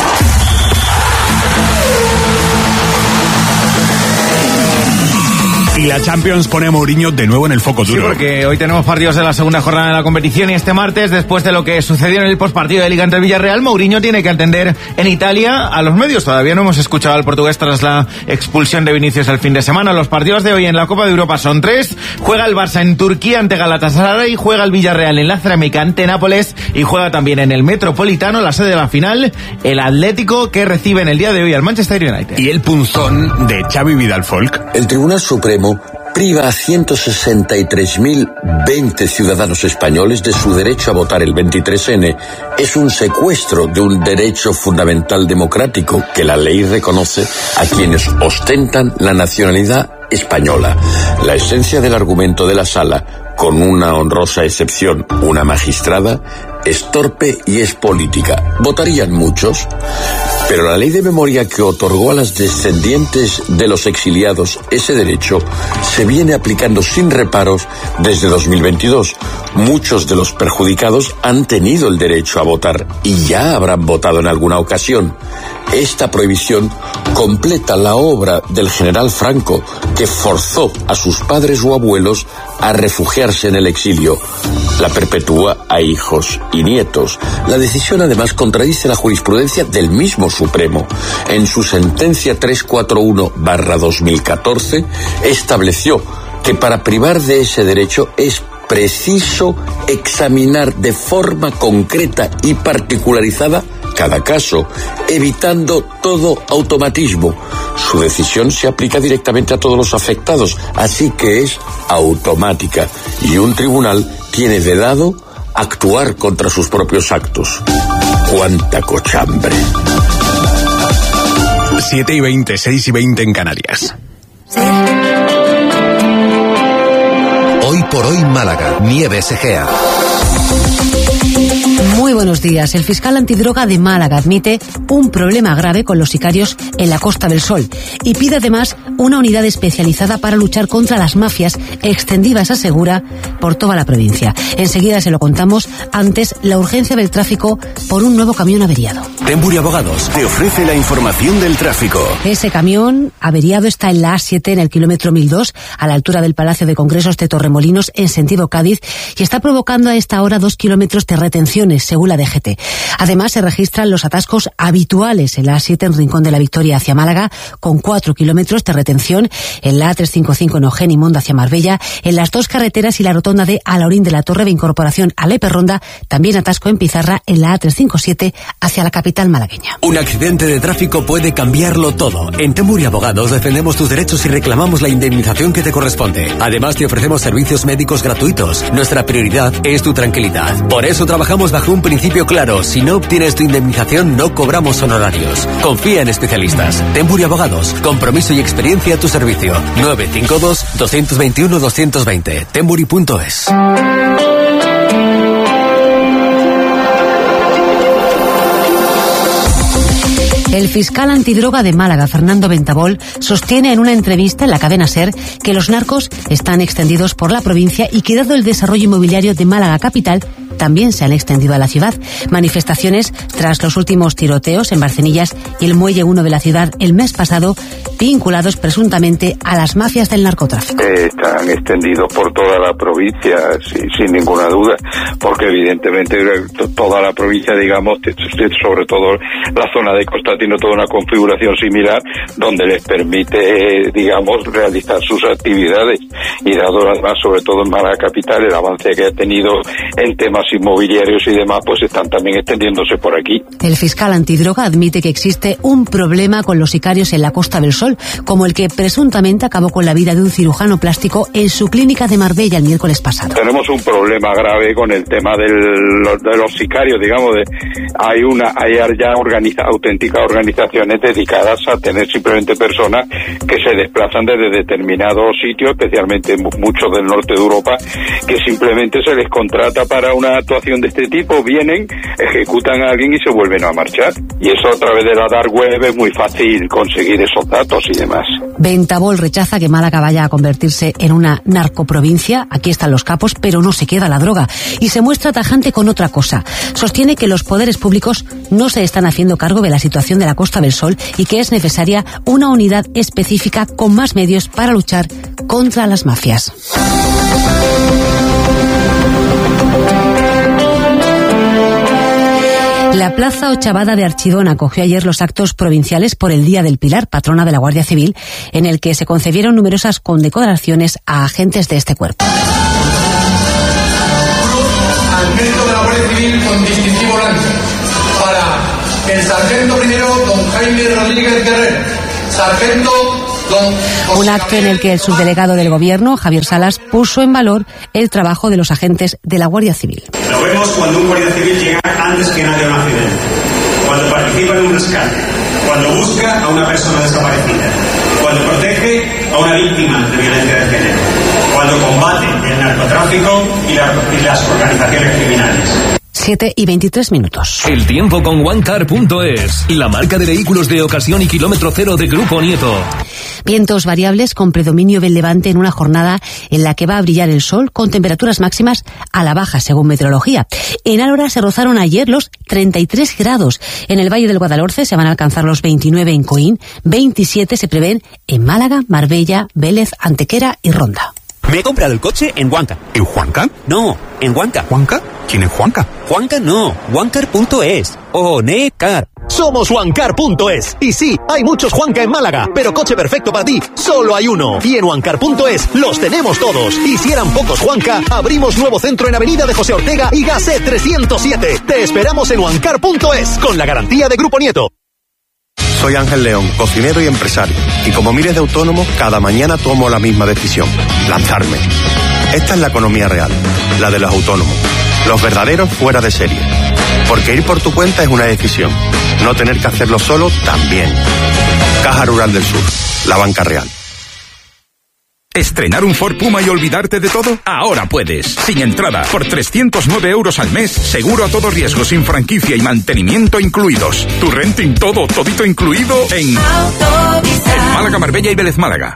Y la Champions pone a Mourinho de nuevo en el foco duro. Sí, porque hoy tenemos partidos de la segunda jornada de la competición y este martes, después de lo que sucedió en el postpartido de Liga ante el Villarreal, Mourinho tiene que atender en Italia a los medios. Todavía no hemos escuchado al portugués tras la expulsión de Vinicius el fin de semana. Los partidos de hoy en la Copa de Europa son tres. Juega el Barça en Turquía ante Galatasaray, juega el Villarreal en la Cerámica ante Nápoles y juega también en el Metropolitano, la sede de la final, el Atlético, que recibe en el día de hoy al Manchester United. Y el punzón de Xavi Vidal-Folk. El Tribunal Supremo priva a ciento sesenta y tres mil veinte ciudadanos españoles de su derecho a votar el veintitrés ene. Es un secuestro de un derecho fundamental democrático que la ley reconoce a quienes ostentan la nacionalidad española. La esencia del argumento de la sala, con una honrosa excepción, una magistrada, es torpe y es política. Votarían muchos, pero la ley de memoria que otorgó a las descendientes de los exiliados ese derecho se viene aplicando sin reparos desde dos mil veintidós. Muchos de los perjudicados han tenido el derecho a votar y ya habrán votado en alguna ocasión. Esta prohibición completa la obra del general Franco, que forzó a sus padres o abuelos a refugiarse en el exilio. La perpetúa a hijos y nietos. La decisión además contradice la jurisprudencia del mismo Supremo. En su sentencia trescientos cuarenta y uno barra dos mil catorce estableció que para privar de ese derecho es preciso examinar de forma concreta y particularizada cada caso, evitando todo automatismo. Su decisión se aplica directamente a todos los afectados, así que es automática, y un tribunal tiene vedado actuar contra sus propios actos. ¡Cuánta cochambre! siete y veinte, seis y veinte en Canarias. Hoy por hoy Málaga, Nieves Egea. Muy buenos días. El fiscal antidroga de Málaga admite un problema grave con los sicarios en la Costa del Sol y pide además una unidad especializada para luchar contra las mafias extendidas, asegura, por toda la provincia. Enseguida se lo contamos. Antes, la urgencia del tráfico por un nuevo camión averiado. Temburi Abogados te ofrece la información del tráfico. Ese camión averiado está en la A siete, en el kilómetro mil dos, a la altura del Palacio de Congresos de Torremolinos, en sentido Cádiz, y está provocando a esta hora dos kilómetros de retenciones, según la D G T. Además, se registran los atascos habituales en la A siete en Rincón de la Victoria hacia Málaga, con cuatro kilómetros de retención, en la A trescientos cincuenta y cinco en Ojén y Monda hacia Marbella, en las dos carreteras y la rotonda de Alaurín de la Torre de Incorporación a Leperronda, también atasco en Pizarra en la A trescientos cincuenta y siete hacia la capital malagueña. Un accidente de tráfico puede cambiarlo todo. En Temburi Abogados defendemos tus derechos y reclamamos la indemnización que te corresponde. Además, te ofrecemos servicios médicos gratuitos. Nuestra prioridad es tu tranquilidad. Por eso trabajamos bajo un principio claro: si no obtienes tu indemnización, no cobramos honorarios. Confía en especialistas. Temburi Abogados, compromiso y experiencia a tu servicio. nueve cinco dos, dos dos uno, dos dos veinte. Temburi punto es. El fiscal antidroga de Málaga, Fernando Ventabol, sostiene en una entrevista en la cadena SER que los narcos están extendidos por la provincia y que, dado el desarrollo inmobiliario de Málaga capital, también se han extendido a la ciudad. Manifestaciones tras los últimos tiroteos en Barcenillas y el Muelle uno de la ciudad el mes pasado, vinculados presuntamente a las mafias del narcotráfico. Eh, están extendidos por toda la provincia, sin, sin ninguna duda, porque evidentemente toda la provincia, digamos, sobre todo la zona de costa, tiene toda una configuración similar donde les permite, digamos, realizar sus actividades, y dado además, sobre todo en Málaga Capital, el avance que ha tenido en temas inmobiliarios y demás, pues están también extendiéndose por aquí. El fiscal antidroga admite que existe un problema con los sicarios en la Costa del Sol, como el que presuntamente acabó con la vida de un cirujano plástico en su clínica de Marbella el miércoles pasado. Tenemos un problema grave con el tema del, de los sicarios, digamos, de, hay una hay ya organiza, auténticas organizaciones dedicadas a tener simplemente personas que se desplazan desde determinados sitios, especialmente muchos del norte de Europa, que simplemente se les contrata para una actuación de este tipo, vienen, ejecutan a alguien y se vuelven a marchar. Y eso a través de la dark web es muy fácil conseguir esos datos y demás. Ventabol rechaza que Málaga vaya a convertirse en una narcoprovincia. Aquí están los capos, pero no se queda la droga. Y se muestra tajante con otra cosa. Sostiene que los poderes públicos no se están haciendo cargo de la situación de la Costa del Sol y que es necesaria una unidad específica con más medios para luchar contra las mafias. La Plaza Ochavada de Archidona acogió ayer los actos provinciales por el Día del Pilar, patrona de la Guardia Civil, en el que se concedieron numerosas condecoraciones a agentes de este cuerpo. Al mérito de la Guardia Civil con distintivo blanco para el sargento primero don Jaime Rodríguez Guerrero, sargento don... Un acto en el que el subdelegado del Gobierno, Javier Salas, puso en valor el trabajo de los agentes de la Guardia Civil. Lo vemos cuando un guardia civil llega antes que nadie a un accidente, cuando participa en un rescate, cuando busca a una persona desaparecida, cuando protege a una víctima de violencia de género, cuando combate el narcotráfico y, la, y las organizaciones criminales. siete y veintitrés minutos. El tiempo con OneCar punto es, la marca de vehículos de ocasión y kilómetro cero de Grupo Nieto. Vientos variables con predominio del levante en una jornada en la que va a brillar el sol con temperaturas máximas a la baja según meteorología. En Álora se rozaron ayer los treinta y tres grados. En el Valle del Guadalhorce se van a alcanzar los veintinueve en Coín, veintisiete se prevén en Málaga, Marbella, Vélez, Antequera y Ronda. Me he comprado el coche en Huanca. ¿En Juanca? No, en Huanca. ¿Juanca? ¿Quién es Juanca? Juanca no, OneCar punto es. OneCar. Somos OneCar punto es. Y sí, hay muchos Juanca en Málaga, pero coche perfecto para ti, solo hay uno. Y en OneCar punto es los tenemos todos. Y si eran pocos Juanca, abrimos nuevo centro en Avenida de José Ortega y Gasset trescientos siete. Te esperamos en OneCar punto es, con la garantía de Grupo Nieto. Soy Ángel León, cocinero y empresario. Y como miles de autónomos, cada mañana tomo la misma decisión: lanzarme. Esta es la economía real, la de los autónomos. Los verdaderos fuera de serie. Porque ir por tu cuenta es una decisión. No tener que hacerlo solo también. Caja Rural del Sur, la banca real. ¿Estrenar un Ford Puma y olvidarte de todo? Ahora puedes. Sin entrada, por trescientos nueve euros al mes, seguro a todo riesgo, sin franquicia y mantenimiento incluidos. Tu renting todo, todito incluido en... en Málaga, Marbella y Vélez Málaga.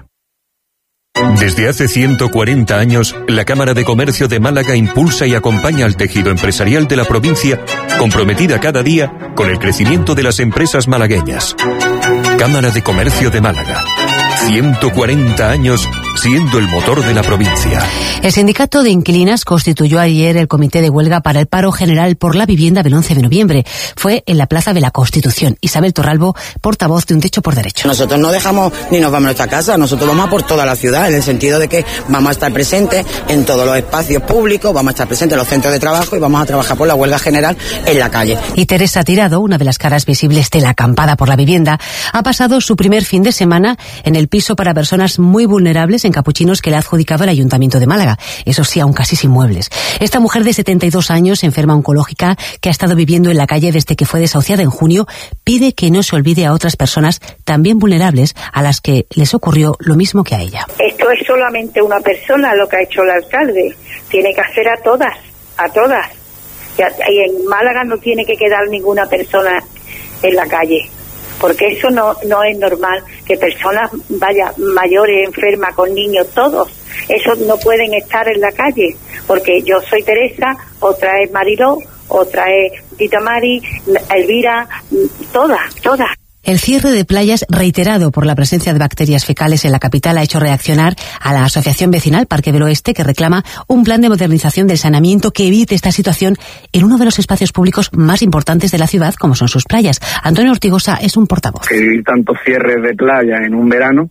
Desde hace ciento cuarenta años, la Cámara de Comercio de Málaga impulsa y acompaña al tejido empresarial de la provincia, comprometida cada día con el crecimiento de las empresas malagueñas. Cámara de Comercio de Málaga. ciento cuarenta años siendo el motor de la provincia. El sindicato de inquilinas constituyó ayer el comité de huelga para el paro general por la vivienda del once de noviembre. Fue en la Plaza de la Constitución. Isabel Torralbo, portavoz de Un Techo por Derecho. Nosotros no dejamos ni nos vamos a nuestra casa, nosotros vamos a por toda la ciudad, en el sentido de que vamos a estar presentes en todos los espacios públicos, vamos a estar presentes en los centros de trabajo y vamos a trabajar por la huelga general en la calle. Y Teresa Tirado, una de las caras visibles de la acampada por la vivienda, ha pasado su primer fin de semana en el piso para personas muy vulnerables en Capuchinos que le ha adjudicado el Ayuntamiento de Málaga. Eso sí, aún casi sin muebles. Esta mujer de setenta y dos años, enferma oncológica, que ha estado viviendo en la calle desde que fue desahuciada en junio, pide que no se olvide a otras personas también vulnerables a las que les ocurrió lo mismo que a ella. Esto es solamente una persona lo que ha hecho el alcalde. Tiene que hacer a todas, a todas. Y en Málaga no tiene que quedar ninguna persona en la calle, porque eso no no es normal, que personas, vaya, mayores, enfermas, con niños, todos, esos no pueden estar en la calle, porque yo soy Teresa, otra es Mariló, otra es Tita Mari, Elvira, todas, todas. El cierre de playas reiterado por la presencia de bacterias fecales en la capital ha hecho reaccionar a la Asociación Vecinal Parque del Oeste, que reclama un plan de modernización del saneamiento que evite esta situación en uno de los espacios públicos más importantes de la ciudad, como son sus playas. Antonio Ortigosa es un portavoz. Que tantos cierres de playa en un verano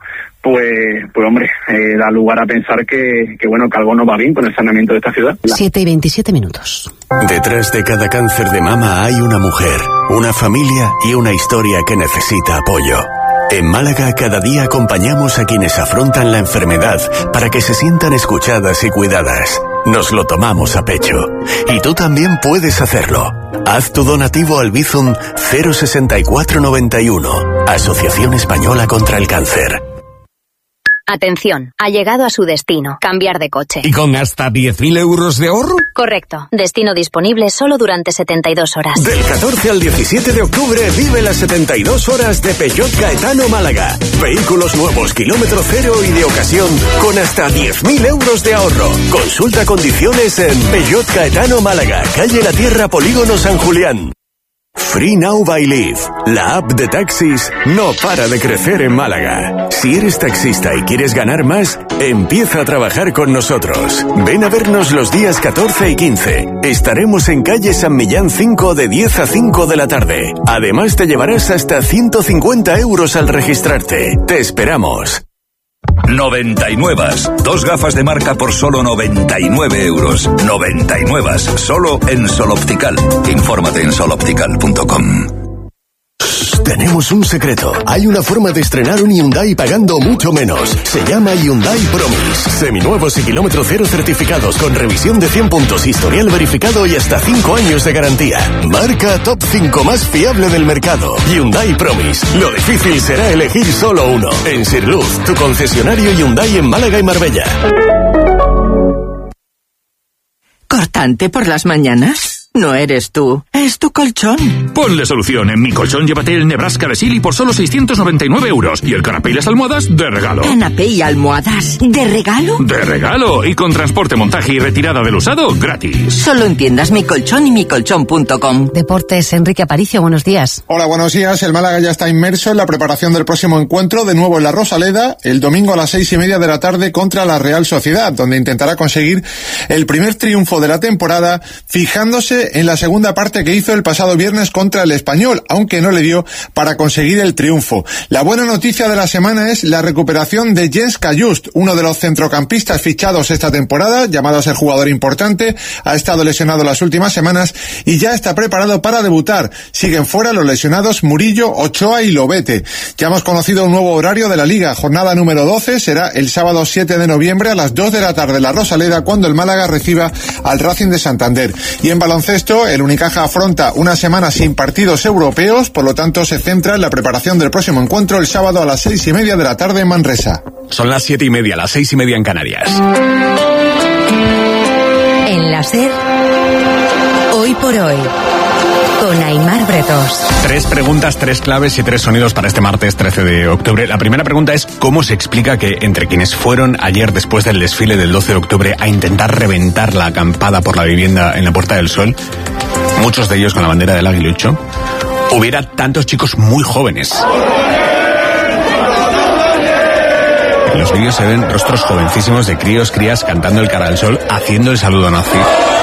pues, pues hombre, eh, da lugar a pensar que, que, bueno, que algo no va bien con el saneamiento de esta ciudad. siete y veintisiete minutos. Detrás de cada cáncer de mama hay una mujer, una familia y una historia que necesita apoyo. En Málaga cada día acompañamos a quienes afrontan la enfermedad para que se sientan escuchadas y cuidadas. Nos lo tomamos a pecho. Y tú también puedes hacerlo. Haz tu donativo al Bizum cero sesenta y cuatro noventa y uno, Asociación Española contra el Cáncer. Atención, ha llegado a su destino, cambiar de coche. ¿Y con hasta diez mil euros de ahorro? Correcto, destino disponible solo durante setenta y dos horas. Del catorce al diecisiete de octubre vive las setenta y dos horas de Peugeot Gaetano Málaga. Vehículos nuevos, kilómetro cero y de ocasión con hasta diez mil euros de ahorro. Consulta condiciones en Peugeot Gaetano Málaga, calle La Tierra, Polígono San Julián. Free Now by Leaf, la app de taxis, no para de crecer en Málaga. Si eres taxista y quieres ganar más, empieza a trabajar con nosotros. Ven a vernos los días catorce y quince. Estaremos en calle San Millán cinco de diez a cinco de la tarde. Además te llevarás hasta ciento cincuenta euros al registrarte. Te esperamos. noventa y nueve. Dos gafas de marca por solo noventa y nueve euros. noventa y nueve. Solo en Sol Optical. Infórmate en sol optical punto com. Tenemos un secreto. Hay una forma de estrenar un Hyundai pagando mucho menos. Se llama Hyundai Promise. Seminuevos y kilómetro cero certificados con revisión de cien puntos, historial verificado y hasta cinco años de garantía. Marca top cinco más fiable del mercado. Hyundai Promise. Lo difícil será elegir solo uno. En Sirluz, tu concesionario Hyundai en Málaga y Marbella. ¿Cortante por las mañanas? No eres tú, es tu colchón. Ponle solución. En Mi Colchón llévate el Nebraska de Silly por solo seiscientos noventa y nueve euros. Y el canapé y las almohadas de regalo. ¿Canapé y almohadas de regalo? De regalo. Y con transporte, montaje y retirada del usado gratis. Solo en tiendas Mi Colchón y mi colchón punto com. Deportes, Enrique Aparicio, buenos días. Hola, buenos días. El Málaga ya está inmerso en la preparación del próximo encuentro, de nuevo en la Rosaleda, el domingo a las seis y media de la tarde contra la Real Sociedad, donde intentará conseguir el primer triunfo de la temporada, fijándose en la segunda parte que hizo el pasado viernes contra el Español, aunque no le dio para conseguir el triunfo. La buena noticia de la semana es la recuperación de Jens Cajuste, uno de los centrocampistas fichados esta temporada, llamado a ser jugador importante, ha estado lesionado las últimas semanas y ya está preparado para debutar. Siguen fuera los lesionados Murillo, Ochoa y Lobete. Ya hemos conocido un nuevo horario de la Liga, jornada número doce, será el sábado siete de noviembre a las dos de la tarde en la Rosaleda, cuando el Málaga reciba al Racing de Santander. Y en baloncesto, el Unicaja afronta una semana sin partidos europeos, por lo tanto se centra en la preparación del próximo encuentro el sábado a las seis y media de la tarde en Manresa. Son las siete y media, las seis y media en Canarias. En la SER, hoy por hoy, con Aimar Bretos. Tres preguntas, tres claves y tres sonidos para este martes trece de octubre. La primera pregunta es: ¿cómo se explica que entre quienes fueron ayer después del desfile del doce de octubre a intentar reventar la acampada por la vivienda en la Puerta del Sol, muchos de ellos con la bandera del aguilucho, hubiera tantos chicos muy jóvenes? En los vídeos se ven rostros jovencísimos de críos, crías cantando el cara al sol, haciendo el saludo nazi.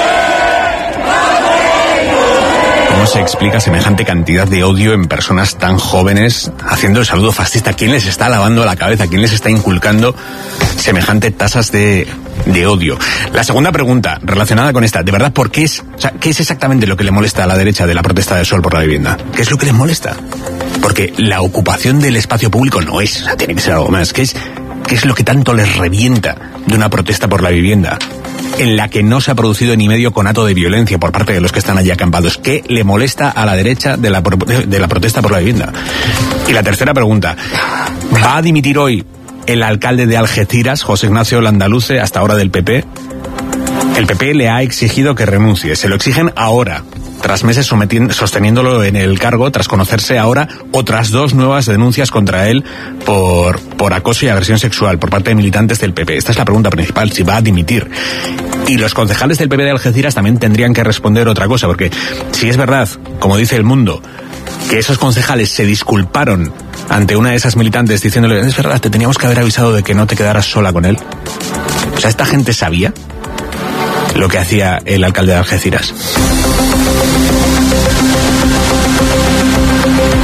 ¿Cómo se explica semejante cantidad de odio en personas tan jóvenes haciendo el saludo fascista? ¿Quién les está lavando la cabeza? ¿Quién les está inculcando semejante tasas de, de odio? La segunda pregunta, relacionada con esta, ¿de verdad por qué es, o sea, qué es exactamente lo que le molesta a la derecha de la protesta del sol por la vivienda? ¿Qué es lo que les molesta? Porque la ocupación del espacio público no es, o sea, tiene que ser algo más. ¿Qué es, qué es lo que tanto les revienta de una protesta por la vivienda en la que no se ha producido ni medio conato de violencia por parte de los que están allí acampados? ¿Qué le molesta a la derecha de la, de la protesta por la vivienda? Y la tercera pregunta, ¿va a dimitir hoy el alcalde de Algeciras, José Ignacio Landaluce, hasta ahora del P P? El P P le ha exigido que renuncie, se lo exigen ahora, tras meses sosteniéndolo en el cargo, tras conocerse ahora otras dos nuevas denuncias contra él por, por acoso y agresión sexual por parte de militantes del P P. Esta es la pregunta principal, si va a dimitir. Y los concejales del P P de Algeciras también tendrían que responder otra cosa, porque si es verdad, como dice El Mundo, que esos concejales se disculparon ante una de esas militantes diciéndole: es verdad, te teníamos que haber avisado de que no te quedaras sola con él. O sea, esta gente sabía lo que hacía el alcalde de Algeciras. Vamos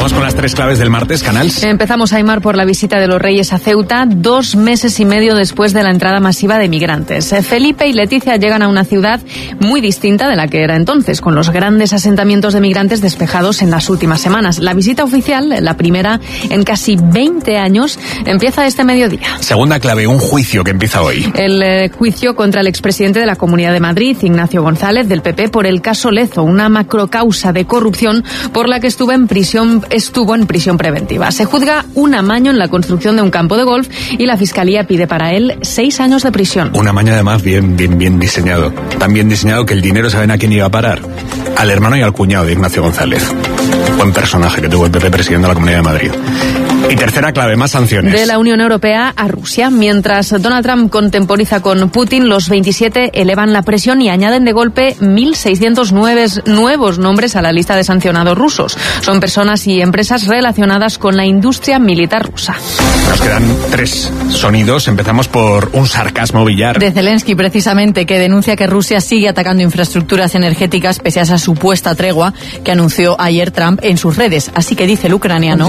Vamos con las tres claves del martes, Canals. Empezamos, Aimar, por la visita de los Reyes a Ceuta, dos meses y medio después de la entrada masiva de migrantes. Felipe y Leticia llegan a una ciudad muy distinta de la que era entonces, con los grandes asentamientos de migrantes despejados en las últimas semanas. La visita oficial, la primera en casi veinte años, empieza este mediodía. Segunda clave, un juicio que empieza hoy. El eh, juicio contra el expresidente de la Comunidad de Madrid, Ignacio González, del P P, por el caso Lezo, una macrocausa de corrupción por la que estuvo en prisión, estuvo en prisión preventiva. Se juzga un amaño en la construcción de un campo de golf y la Fiscalía pide para él seis años de prisión. Un amaño además bien, bien, bien diseñado. Tan bien diseñado que el dinero, ¿saben a quién iba a parar? Al hermano y al cuñado de Ignacio González. Buen personaje que tuvo el P P presidiendo la Comunidad de Madrid. Y tercera clave, más sanciones. De la Unión Europea a Rusia. Mientras Donald Trump contemporiza con Putin, los veintisiete elevan la presión y añaden de golpe mil seiscientos nueve nuevos nombres a la lista de sancionados rusos. Son personas y empresas relacionadas con la industria militar rusa. Nos quedan tres sonidos. Empezamos por un sarcasmo billar. De Zelensky, precisamente, que denuncia que Rusia sigue atacando infraestructuras energéticas pese a esa supuesta tregua que anunció ayer Trump en sus redes. Así que dice el ucraniano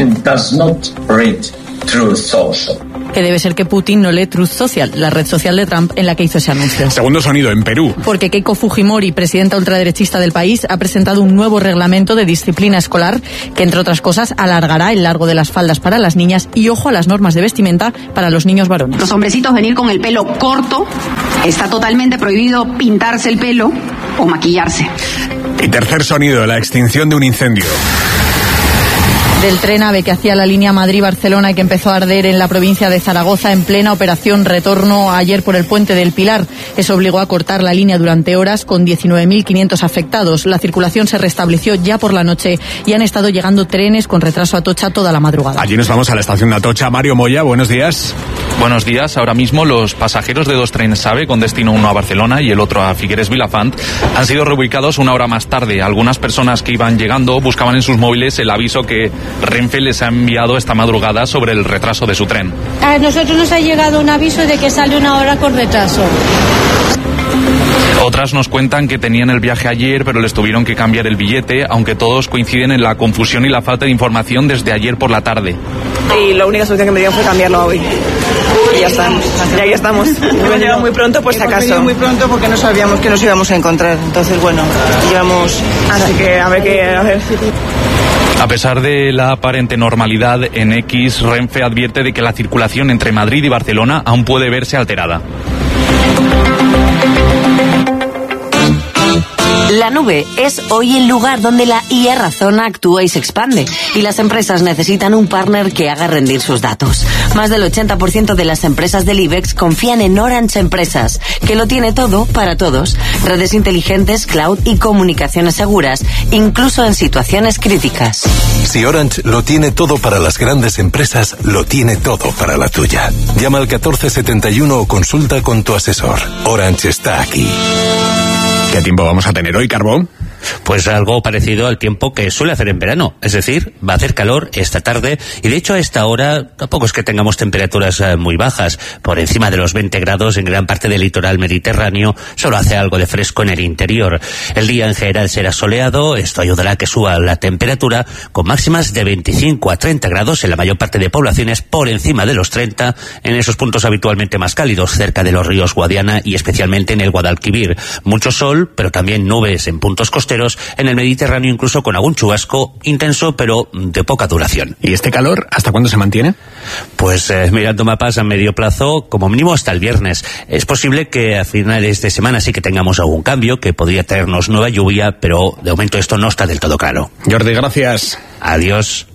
que debe ser que Putin no lee Truth Social, la red social de Trump en la que hizo ese anuncio. Segundo sonido, en Perú. Porque Keiko Fujimori, presidenta ultraderechista del país, ha presentado un nuevo reglamento de disciplina escolar que, entre otras cosas, alargará el largo de las faldas para las niñas y, ojo, a las normas de vestimenta para los niños varones. Los hombrecitos venir con el pelo corto, está totalmente prohibido pintarse el pelo o maquillarse. Y tercer sonido, la extinción de un incendio. Del tren AVE que hacía la línea Madrid-Barcelona y que empezó a arder en la provincia de Zaragoza en plena operación retorno ayer por el Puente del Pilar. Eso obligó a cortar la línea durante horas con diecinueve mil quinientos afectados. La circulación se restableció ya por la noche y han estado llegando trenes con retraso a Atocha toda la madrugada. Allí nos vamos a la estación de Atocha. Mario Moya, buenos días. Buenos días. Ahora mismo los pasajeros de dos trenes AVE con destino uno a Barcelona y el otro a Figueres Vilafant han sido reubicados una hora más tarde. Algunas personas que iban llegando buscaban en sus móviles el aviso que Renfe les ha enviado esta madrugada sobre el retraso de su tren. A nosotros nos ha llegado un aviso de que sale una hora con retraso. Otras nos cuentan que tenían el viaje ayer, pero les tuvieron que cambiar el billete, aunque todos coinciden en la confusión y la falta de información desde ayer por la tarde. Y la única solución que me dieron fue cambiarlo hoy. Y ya estamos. Y ahí estamos. Hemos llegado muy pronto, pues si acaso. Muy pronto porque no sabíamos que nos íbamos a encontrar. Entonces, bueno, llevamos. Así que a ver qué. A ver. A pesar de la aparente normalidad, en X, Renfe advierte de que la circulación entre Madrid y Barcelona aún puede verse alterada. La nube es hoy el lugar donde la I A razona, actúa y se expande, y las empresas necesitan un partner que haga rendir sus datos. Más del ochenta por ciento de las empresas del IBEX confían en Orange Empresas, que lo tiene todo para todos: redes inteligentes, cloud y comunicaciones seguras, incluso en situaciones críticas. Si Orange lo tiene todo para las grandes empresas, lo tiene todo para la tuya. Llama al catorce setenta y uno o consulta con tu asesor. Orange está aquí. ¿Qué tiempo vamos a tener hoy, Carbón? Pues algo parecido al tiempo que suele hacer en verano, es decir, va a hacer calor esta tarde y de hecho a esta hora tampoco es que tengamos temperaturas eh, muy bajas, por encima de los veinte grados en gran parte del litoral mediterráneo, solo hace algo de fresco en el interior. El día en general será soleado, esto ayudará a que suba la temperatura con máximas de veinticinco a treinta grados en la mayor parte de poblaciones, por encima de los treinta en esos puntos habitualmente más cálidos, cerca de los ríos Guadiana y especialmente en el Guadalquivir. Mucho sol, pero también nubes en puntos costeros, en el Mediterráneo incluso con algún chubasco intenso pero de poca duración. ¿Y este calor hasta cuándo se mantiene? Pues eh, mirando mapas a medio plazo, como mínimo hasta el viernes. Es posible que a finales de semana sí que tengamos algún cambio, que podría traernos nueva lluvia, pero de momento esto no está del todo claro. Jordi, gracias. Adiós.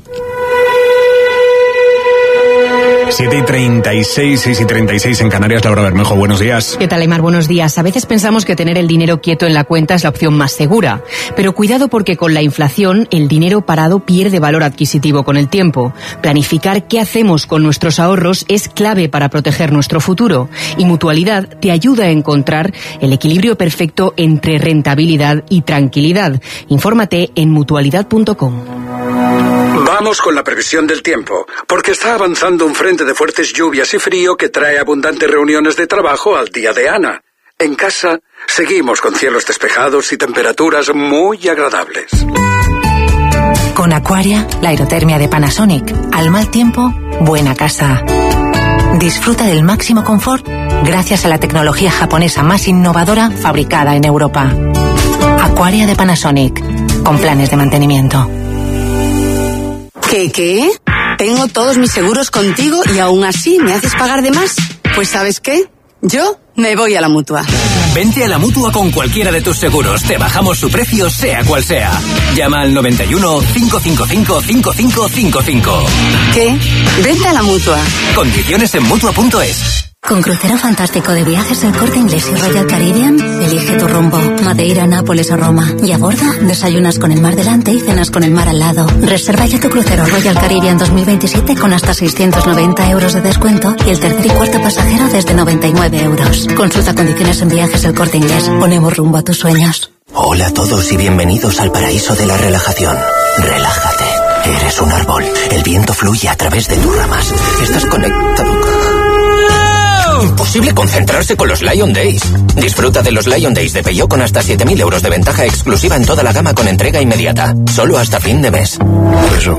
siete y treinta y seis, seis y treinta y seis en Canarias. Laura Bermejo, buenos días. ¿Qué tal, Aimar? Buenos días. A veces pensamos que tener el dinero quieto en la cuenta es la opción más segura. Pero cuidado, porque con la inflación el dinero parado pierde valor adquisitivo con el tiempo. Planificar qué hacemos con nuestros ahorros es clave para proteger nuestro futuro. Y Mutualidad te ayuda a encontrar el equilibrio perfecto entre rentabilidad y tranquilidad. Infórmate en mutualidad punto com. Vamos con la previsión del tiempo, porque está avanzando un frente de fuertes lluvias y frío que trae abundantes reuniones de trabajo al día de Ana. En casa, seguimos con cielos despejados y temperaturas muy agradables. Con Aquaria, la aerotermia de Panasonic. Al mal tiempo, buena casa. Disfruta del máximo confort gracias a la tecnología japonesa más innovadora fabricada en Europa. Aquaria de Panasonic, con planes de mantenimiento. ¿Qué, qué? Tengo todos mis seguros contigo y aún así me haces pagar de más. Pues ¿sabes qué? Yo me voy a la Mutua. Vente a la Mutua con cualquiera de tus seguros. Te bajamos su precio, sea cual sea. Llama al noventa y uno, cinco cinco cinco, cinco cinco cinco cinco. ¿Qué? Vente a la Mutua. Condiciones en Mutua punto es. Con crucero fantástico de viajes El Corte Inglés y Royal Caribbean, elige tu rumbo. Madeira, Nápoles o Roma. Y a bordo, desayunas con el mar delante y cenas con el mar al lado. Reserva ya tu crucero Royal Caribbean dos mil veintisiete con hasta seiscientos noventa euros de descuento y el tercer y cuarto pasajero desde noventa y nueve euros. Consulta condiciones en Viajes El Corte Inglés. Ponemos rumbo a tus sueños. Hola a todos y bienvenidos al paraíso de la relajación. Relájate. Eres un árbol. El viento fluye a través de tus ramas. Estás conectado. Imposible concentrarse con los Lion Days. Disfruta de los Lion Days de Peugeot con hasta siete mil euros de ventaja exclusiva en toda la gama con entrega inmediata. Solo hasta fin de mes. Eso.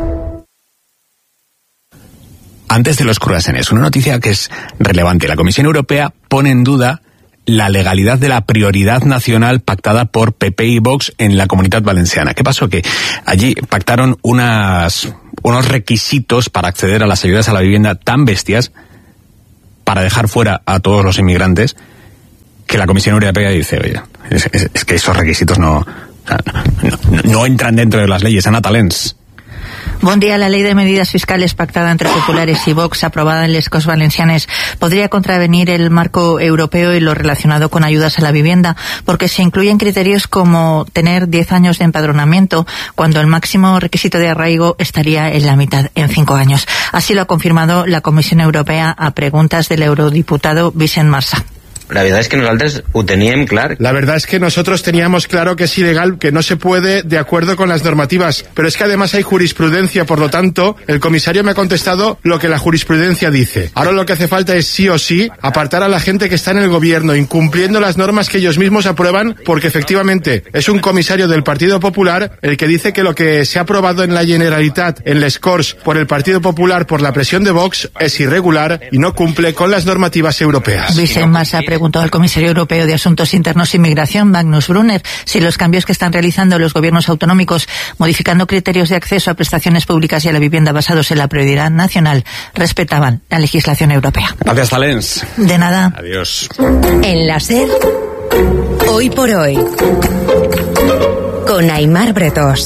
Antes de los croissants, una noticia que es relevante. La Comisión Europea pone en duda la legalidad de la prioridad nacional pactada por P P y Vox en la Comunidad Valenciana. ¿Qué pasó? Que allí pactaron unas, unos requisitos para acceder a las ayudas a la vivienda tan bestias, para dejar fuera a todos los inmigrantes, que la Comisión Europea dice, oye, es, es, es que esos requisitos no, no, no, no entran dentro de las leyes. Ana Talens. Bon dia. La ley de medidas fiscales pactada entre populares y Vox, aprobada en les Corts Valencianes, podría contravenir el marco europeo y lo relacionado con ayudas a la vivienda, porque se incluyen criterios como tener diez años de empadronamiento, cuando el máximo requisito de arraigo estaría en la mitad, en cinco años. Así lo ha confirmado la Comisión Europea a preguntas del eurodiputado Vicent Marçà. La verdad es que nosotros lo teníamos claro. La verdad es que nosotros teníamos claro que es ilegal, que no se puede de acuerdo con las normativas. Pero es que además hay jurisprudencia, por lo tanto, el comisario me ha contestado lo que la jurisprudencia dice. Ahora lo que hace falta es sí o sí apartar a la gente que está en el gobierno, incumpliendo las normas que ellos mismos aprueban, porque efectivamente es un comisario del Partido Popular el que dice que lo que se ha aprobado en la Generalitat, en les Corts, por el Partido Popular, por la presión de Vox, es irregular y no cumple con las normativas europeas. Vicent Marçà preguntó al comisario europeo de Asuntos Internos y Migración, Magnus Brunner, si los cambios que están realizando los gobiernos autonómicos, modificando criterios de acceso a prestaciones públicas y a la vivienda basados en la prioridad nacional, respetaban la legislación europea. Gracias, Talens. De nada. Adiós. En la SER, hoy por hoy, con Aimar Bretós.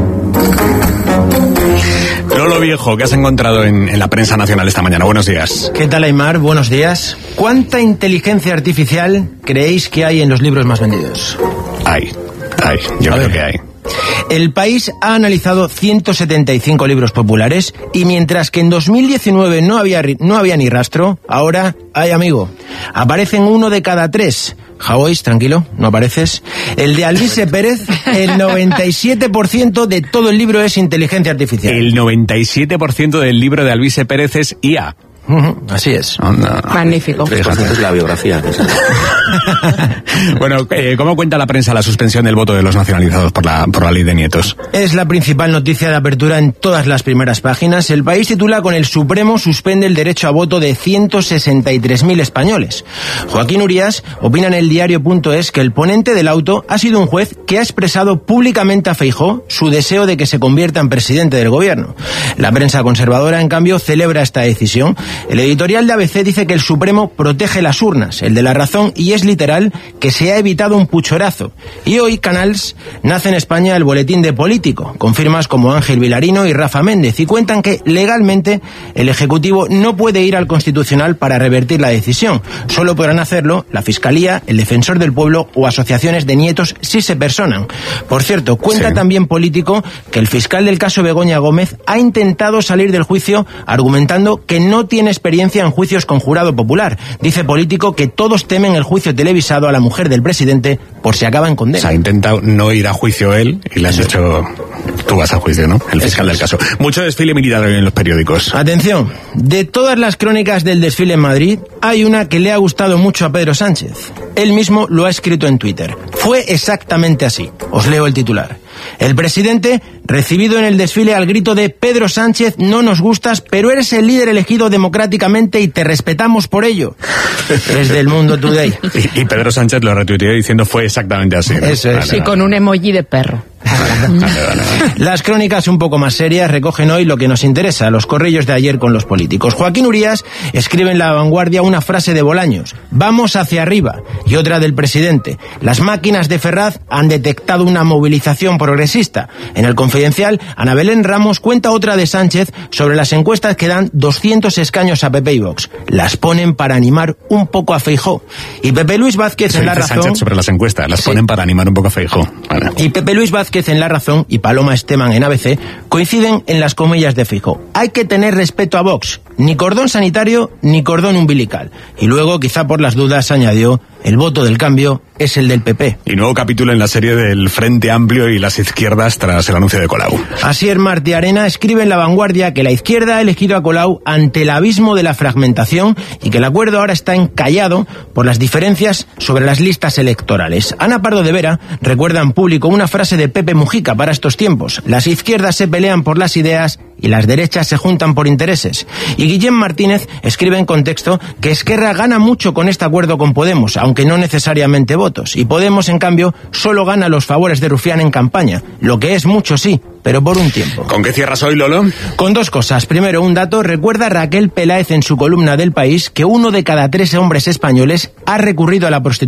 Lolo Viejo, ¿qué has encontrado en, en la prensa nacional esta mañana? Buenos días. ¿Qué tal, Aimar? Buenos días. ¿Cuánta inteligencia artificial creéis que hay en los libros más vendidos? Hay, hay, yo creo que hay. El País ha analizado ciento setenta y cinco libros populares y mientras que en dos mil diecinueve no había, no había ni rastro, ahora hay, amigo. Aparecen uno de cada tres. Javois, tranquilo, no apareces. El de Alvise Pérez, el noventa y siete por ciento de todo el libro es inteligencia artificial. El noventa y siete por ciento del libro de Alvise Pérez es I A. Uh-huh, así es. Oh, no. Magnífico. Es la biografía. Bueno, eh, ¿cómo cuenta la prensa la suspensión del voto de los nacionalizados por la, por la ley de nietos? Es la principal noticia de apertura en todas las primeras páginas. El País titula: con el Supremo suspende el derecho a voto de ciento sesenta y tres mil españoles. Joaquín Urías opina en el diario punto es que el ponente del auto ha sido un juez que ha expresado públicamente a Feijóo su deseo de que se convierta en presidente del gobierno. La prensa conservadora, en cambio, celebra esta decisión. El editorial de A B C dice que el Supremo protege las urnas, el de La Razón, y es literal que se ha evitado un puchorazo. Y hoy, Canals, nace en España el boletín de Político, con firmas como Ángel Vilarino y Rafa Méndez, y cuentan que legalmente el Ejecutivo no puede ir al Constitucional para revertir la decisión. Solo podrán hacerlo la Fiscalía, el Defensor del Pueblo o asociaciones de nietos si se personan. Por cierto, cuenta sí. también Político que el fiscal del caso Begoña Gómez ha intentado salir del juicio argumentando que no tiene experiencia en juicios con jurado popular. Dice Político que todos temen el juicio televisado a la mujer del presidente por si acaba en condena. O sea, ha intentado no ir a juicio él y le han dicho, tú vas a juicio, ¿no? El fiscal del caso. Mucho desfile militar hoy en los periódicos. Atención, de todas las crónicas del desfile en Madrid, hay una que le ha gustado mucho a Pedro Sánchez. Él mismo lo ha escrito en Twitter. Fue exactamente así. Os leo el titular. El presidente, recibido en el desfile al grito de Pedro Sánchez, no nos gustas, pero eres el líder elegido democráticamente y te respetamos por ello. Es del Mundo Today. Y, y Pedro Sánchez lo retuiteó diciendo fue exactamente así, ¿no? Eso es. Vale, sí, vale. Con un emoji de perro. Las crónicas un poco más serias recogen hoy lo que nos interesa, los corrillos de ayer con los políticos. Joaquín Urías escribe en La Vanguardia una frase de Bolaños: vamos hacia arriba, y otra del presidente: las máquinas de Ferraz han detectado una movilización progresista. En El Confidencial, Ana Belén Ramos cuenta otra de Sánchez sobre las encuestas que dan doscientos escaños a P P y Vox. Las ponen para animar un poco a Feijóo. Y Pepe Luis Vázquez en La Razón... Sánchez sobre las encuestas, las sí. ponen para animar un poco a Feijóo. Vale. Y Pepe Luis Vázquez en La Razón y Paloma Esteban en A B C coinciden en las comillas de Feijóo. Hay que tener respeto a Vox, ni cordón sanitario ni cordón umbilical. Y luego, quizá por las dudas, añadió: el voto del cambio es el del P P. Y nuevo capítulo en la serie del Frente Amplio y las izquierdas tras el anuncio de Colau. Asier Martí Arena escribe en La Vanguardia que la izquierda ha elegido a Colau ante el abismo de la fragmentación y que el acuerdo ahora está encallado por las diferencias sobre las listas electorales. Ana Pardo de Vera recuerda en público una frase de Pepe Mujica para estos tiempos: las izquierdas se pelean por las ideas y las derechas se juntan por intereses. Y Guillem Martínez escribe en Contexto que Esquerra gana mucho con este acuerdo con Podemos, aunque no necesariamente votos, y Podemos, en cambio, solo gana los favores de Rufián en campaña, lo que es mucho, sí, pero por un tiempo. ¿Con qué cierras hoy, Lolo? Con dos cosas. Primero, un dato. Recuerda Raquel Peláez en su columna del País que uno de cada tres hombres españoles ha recurrido a la prostitución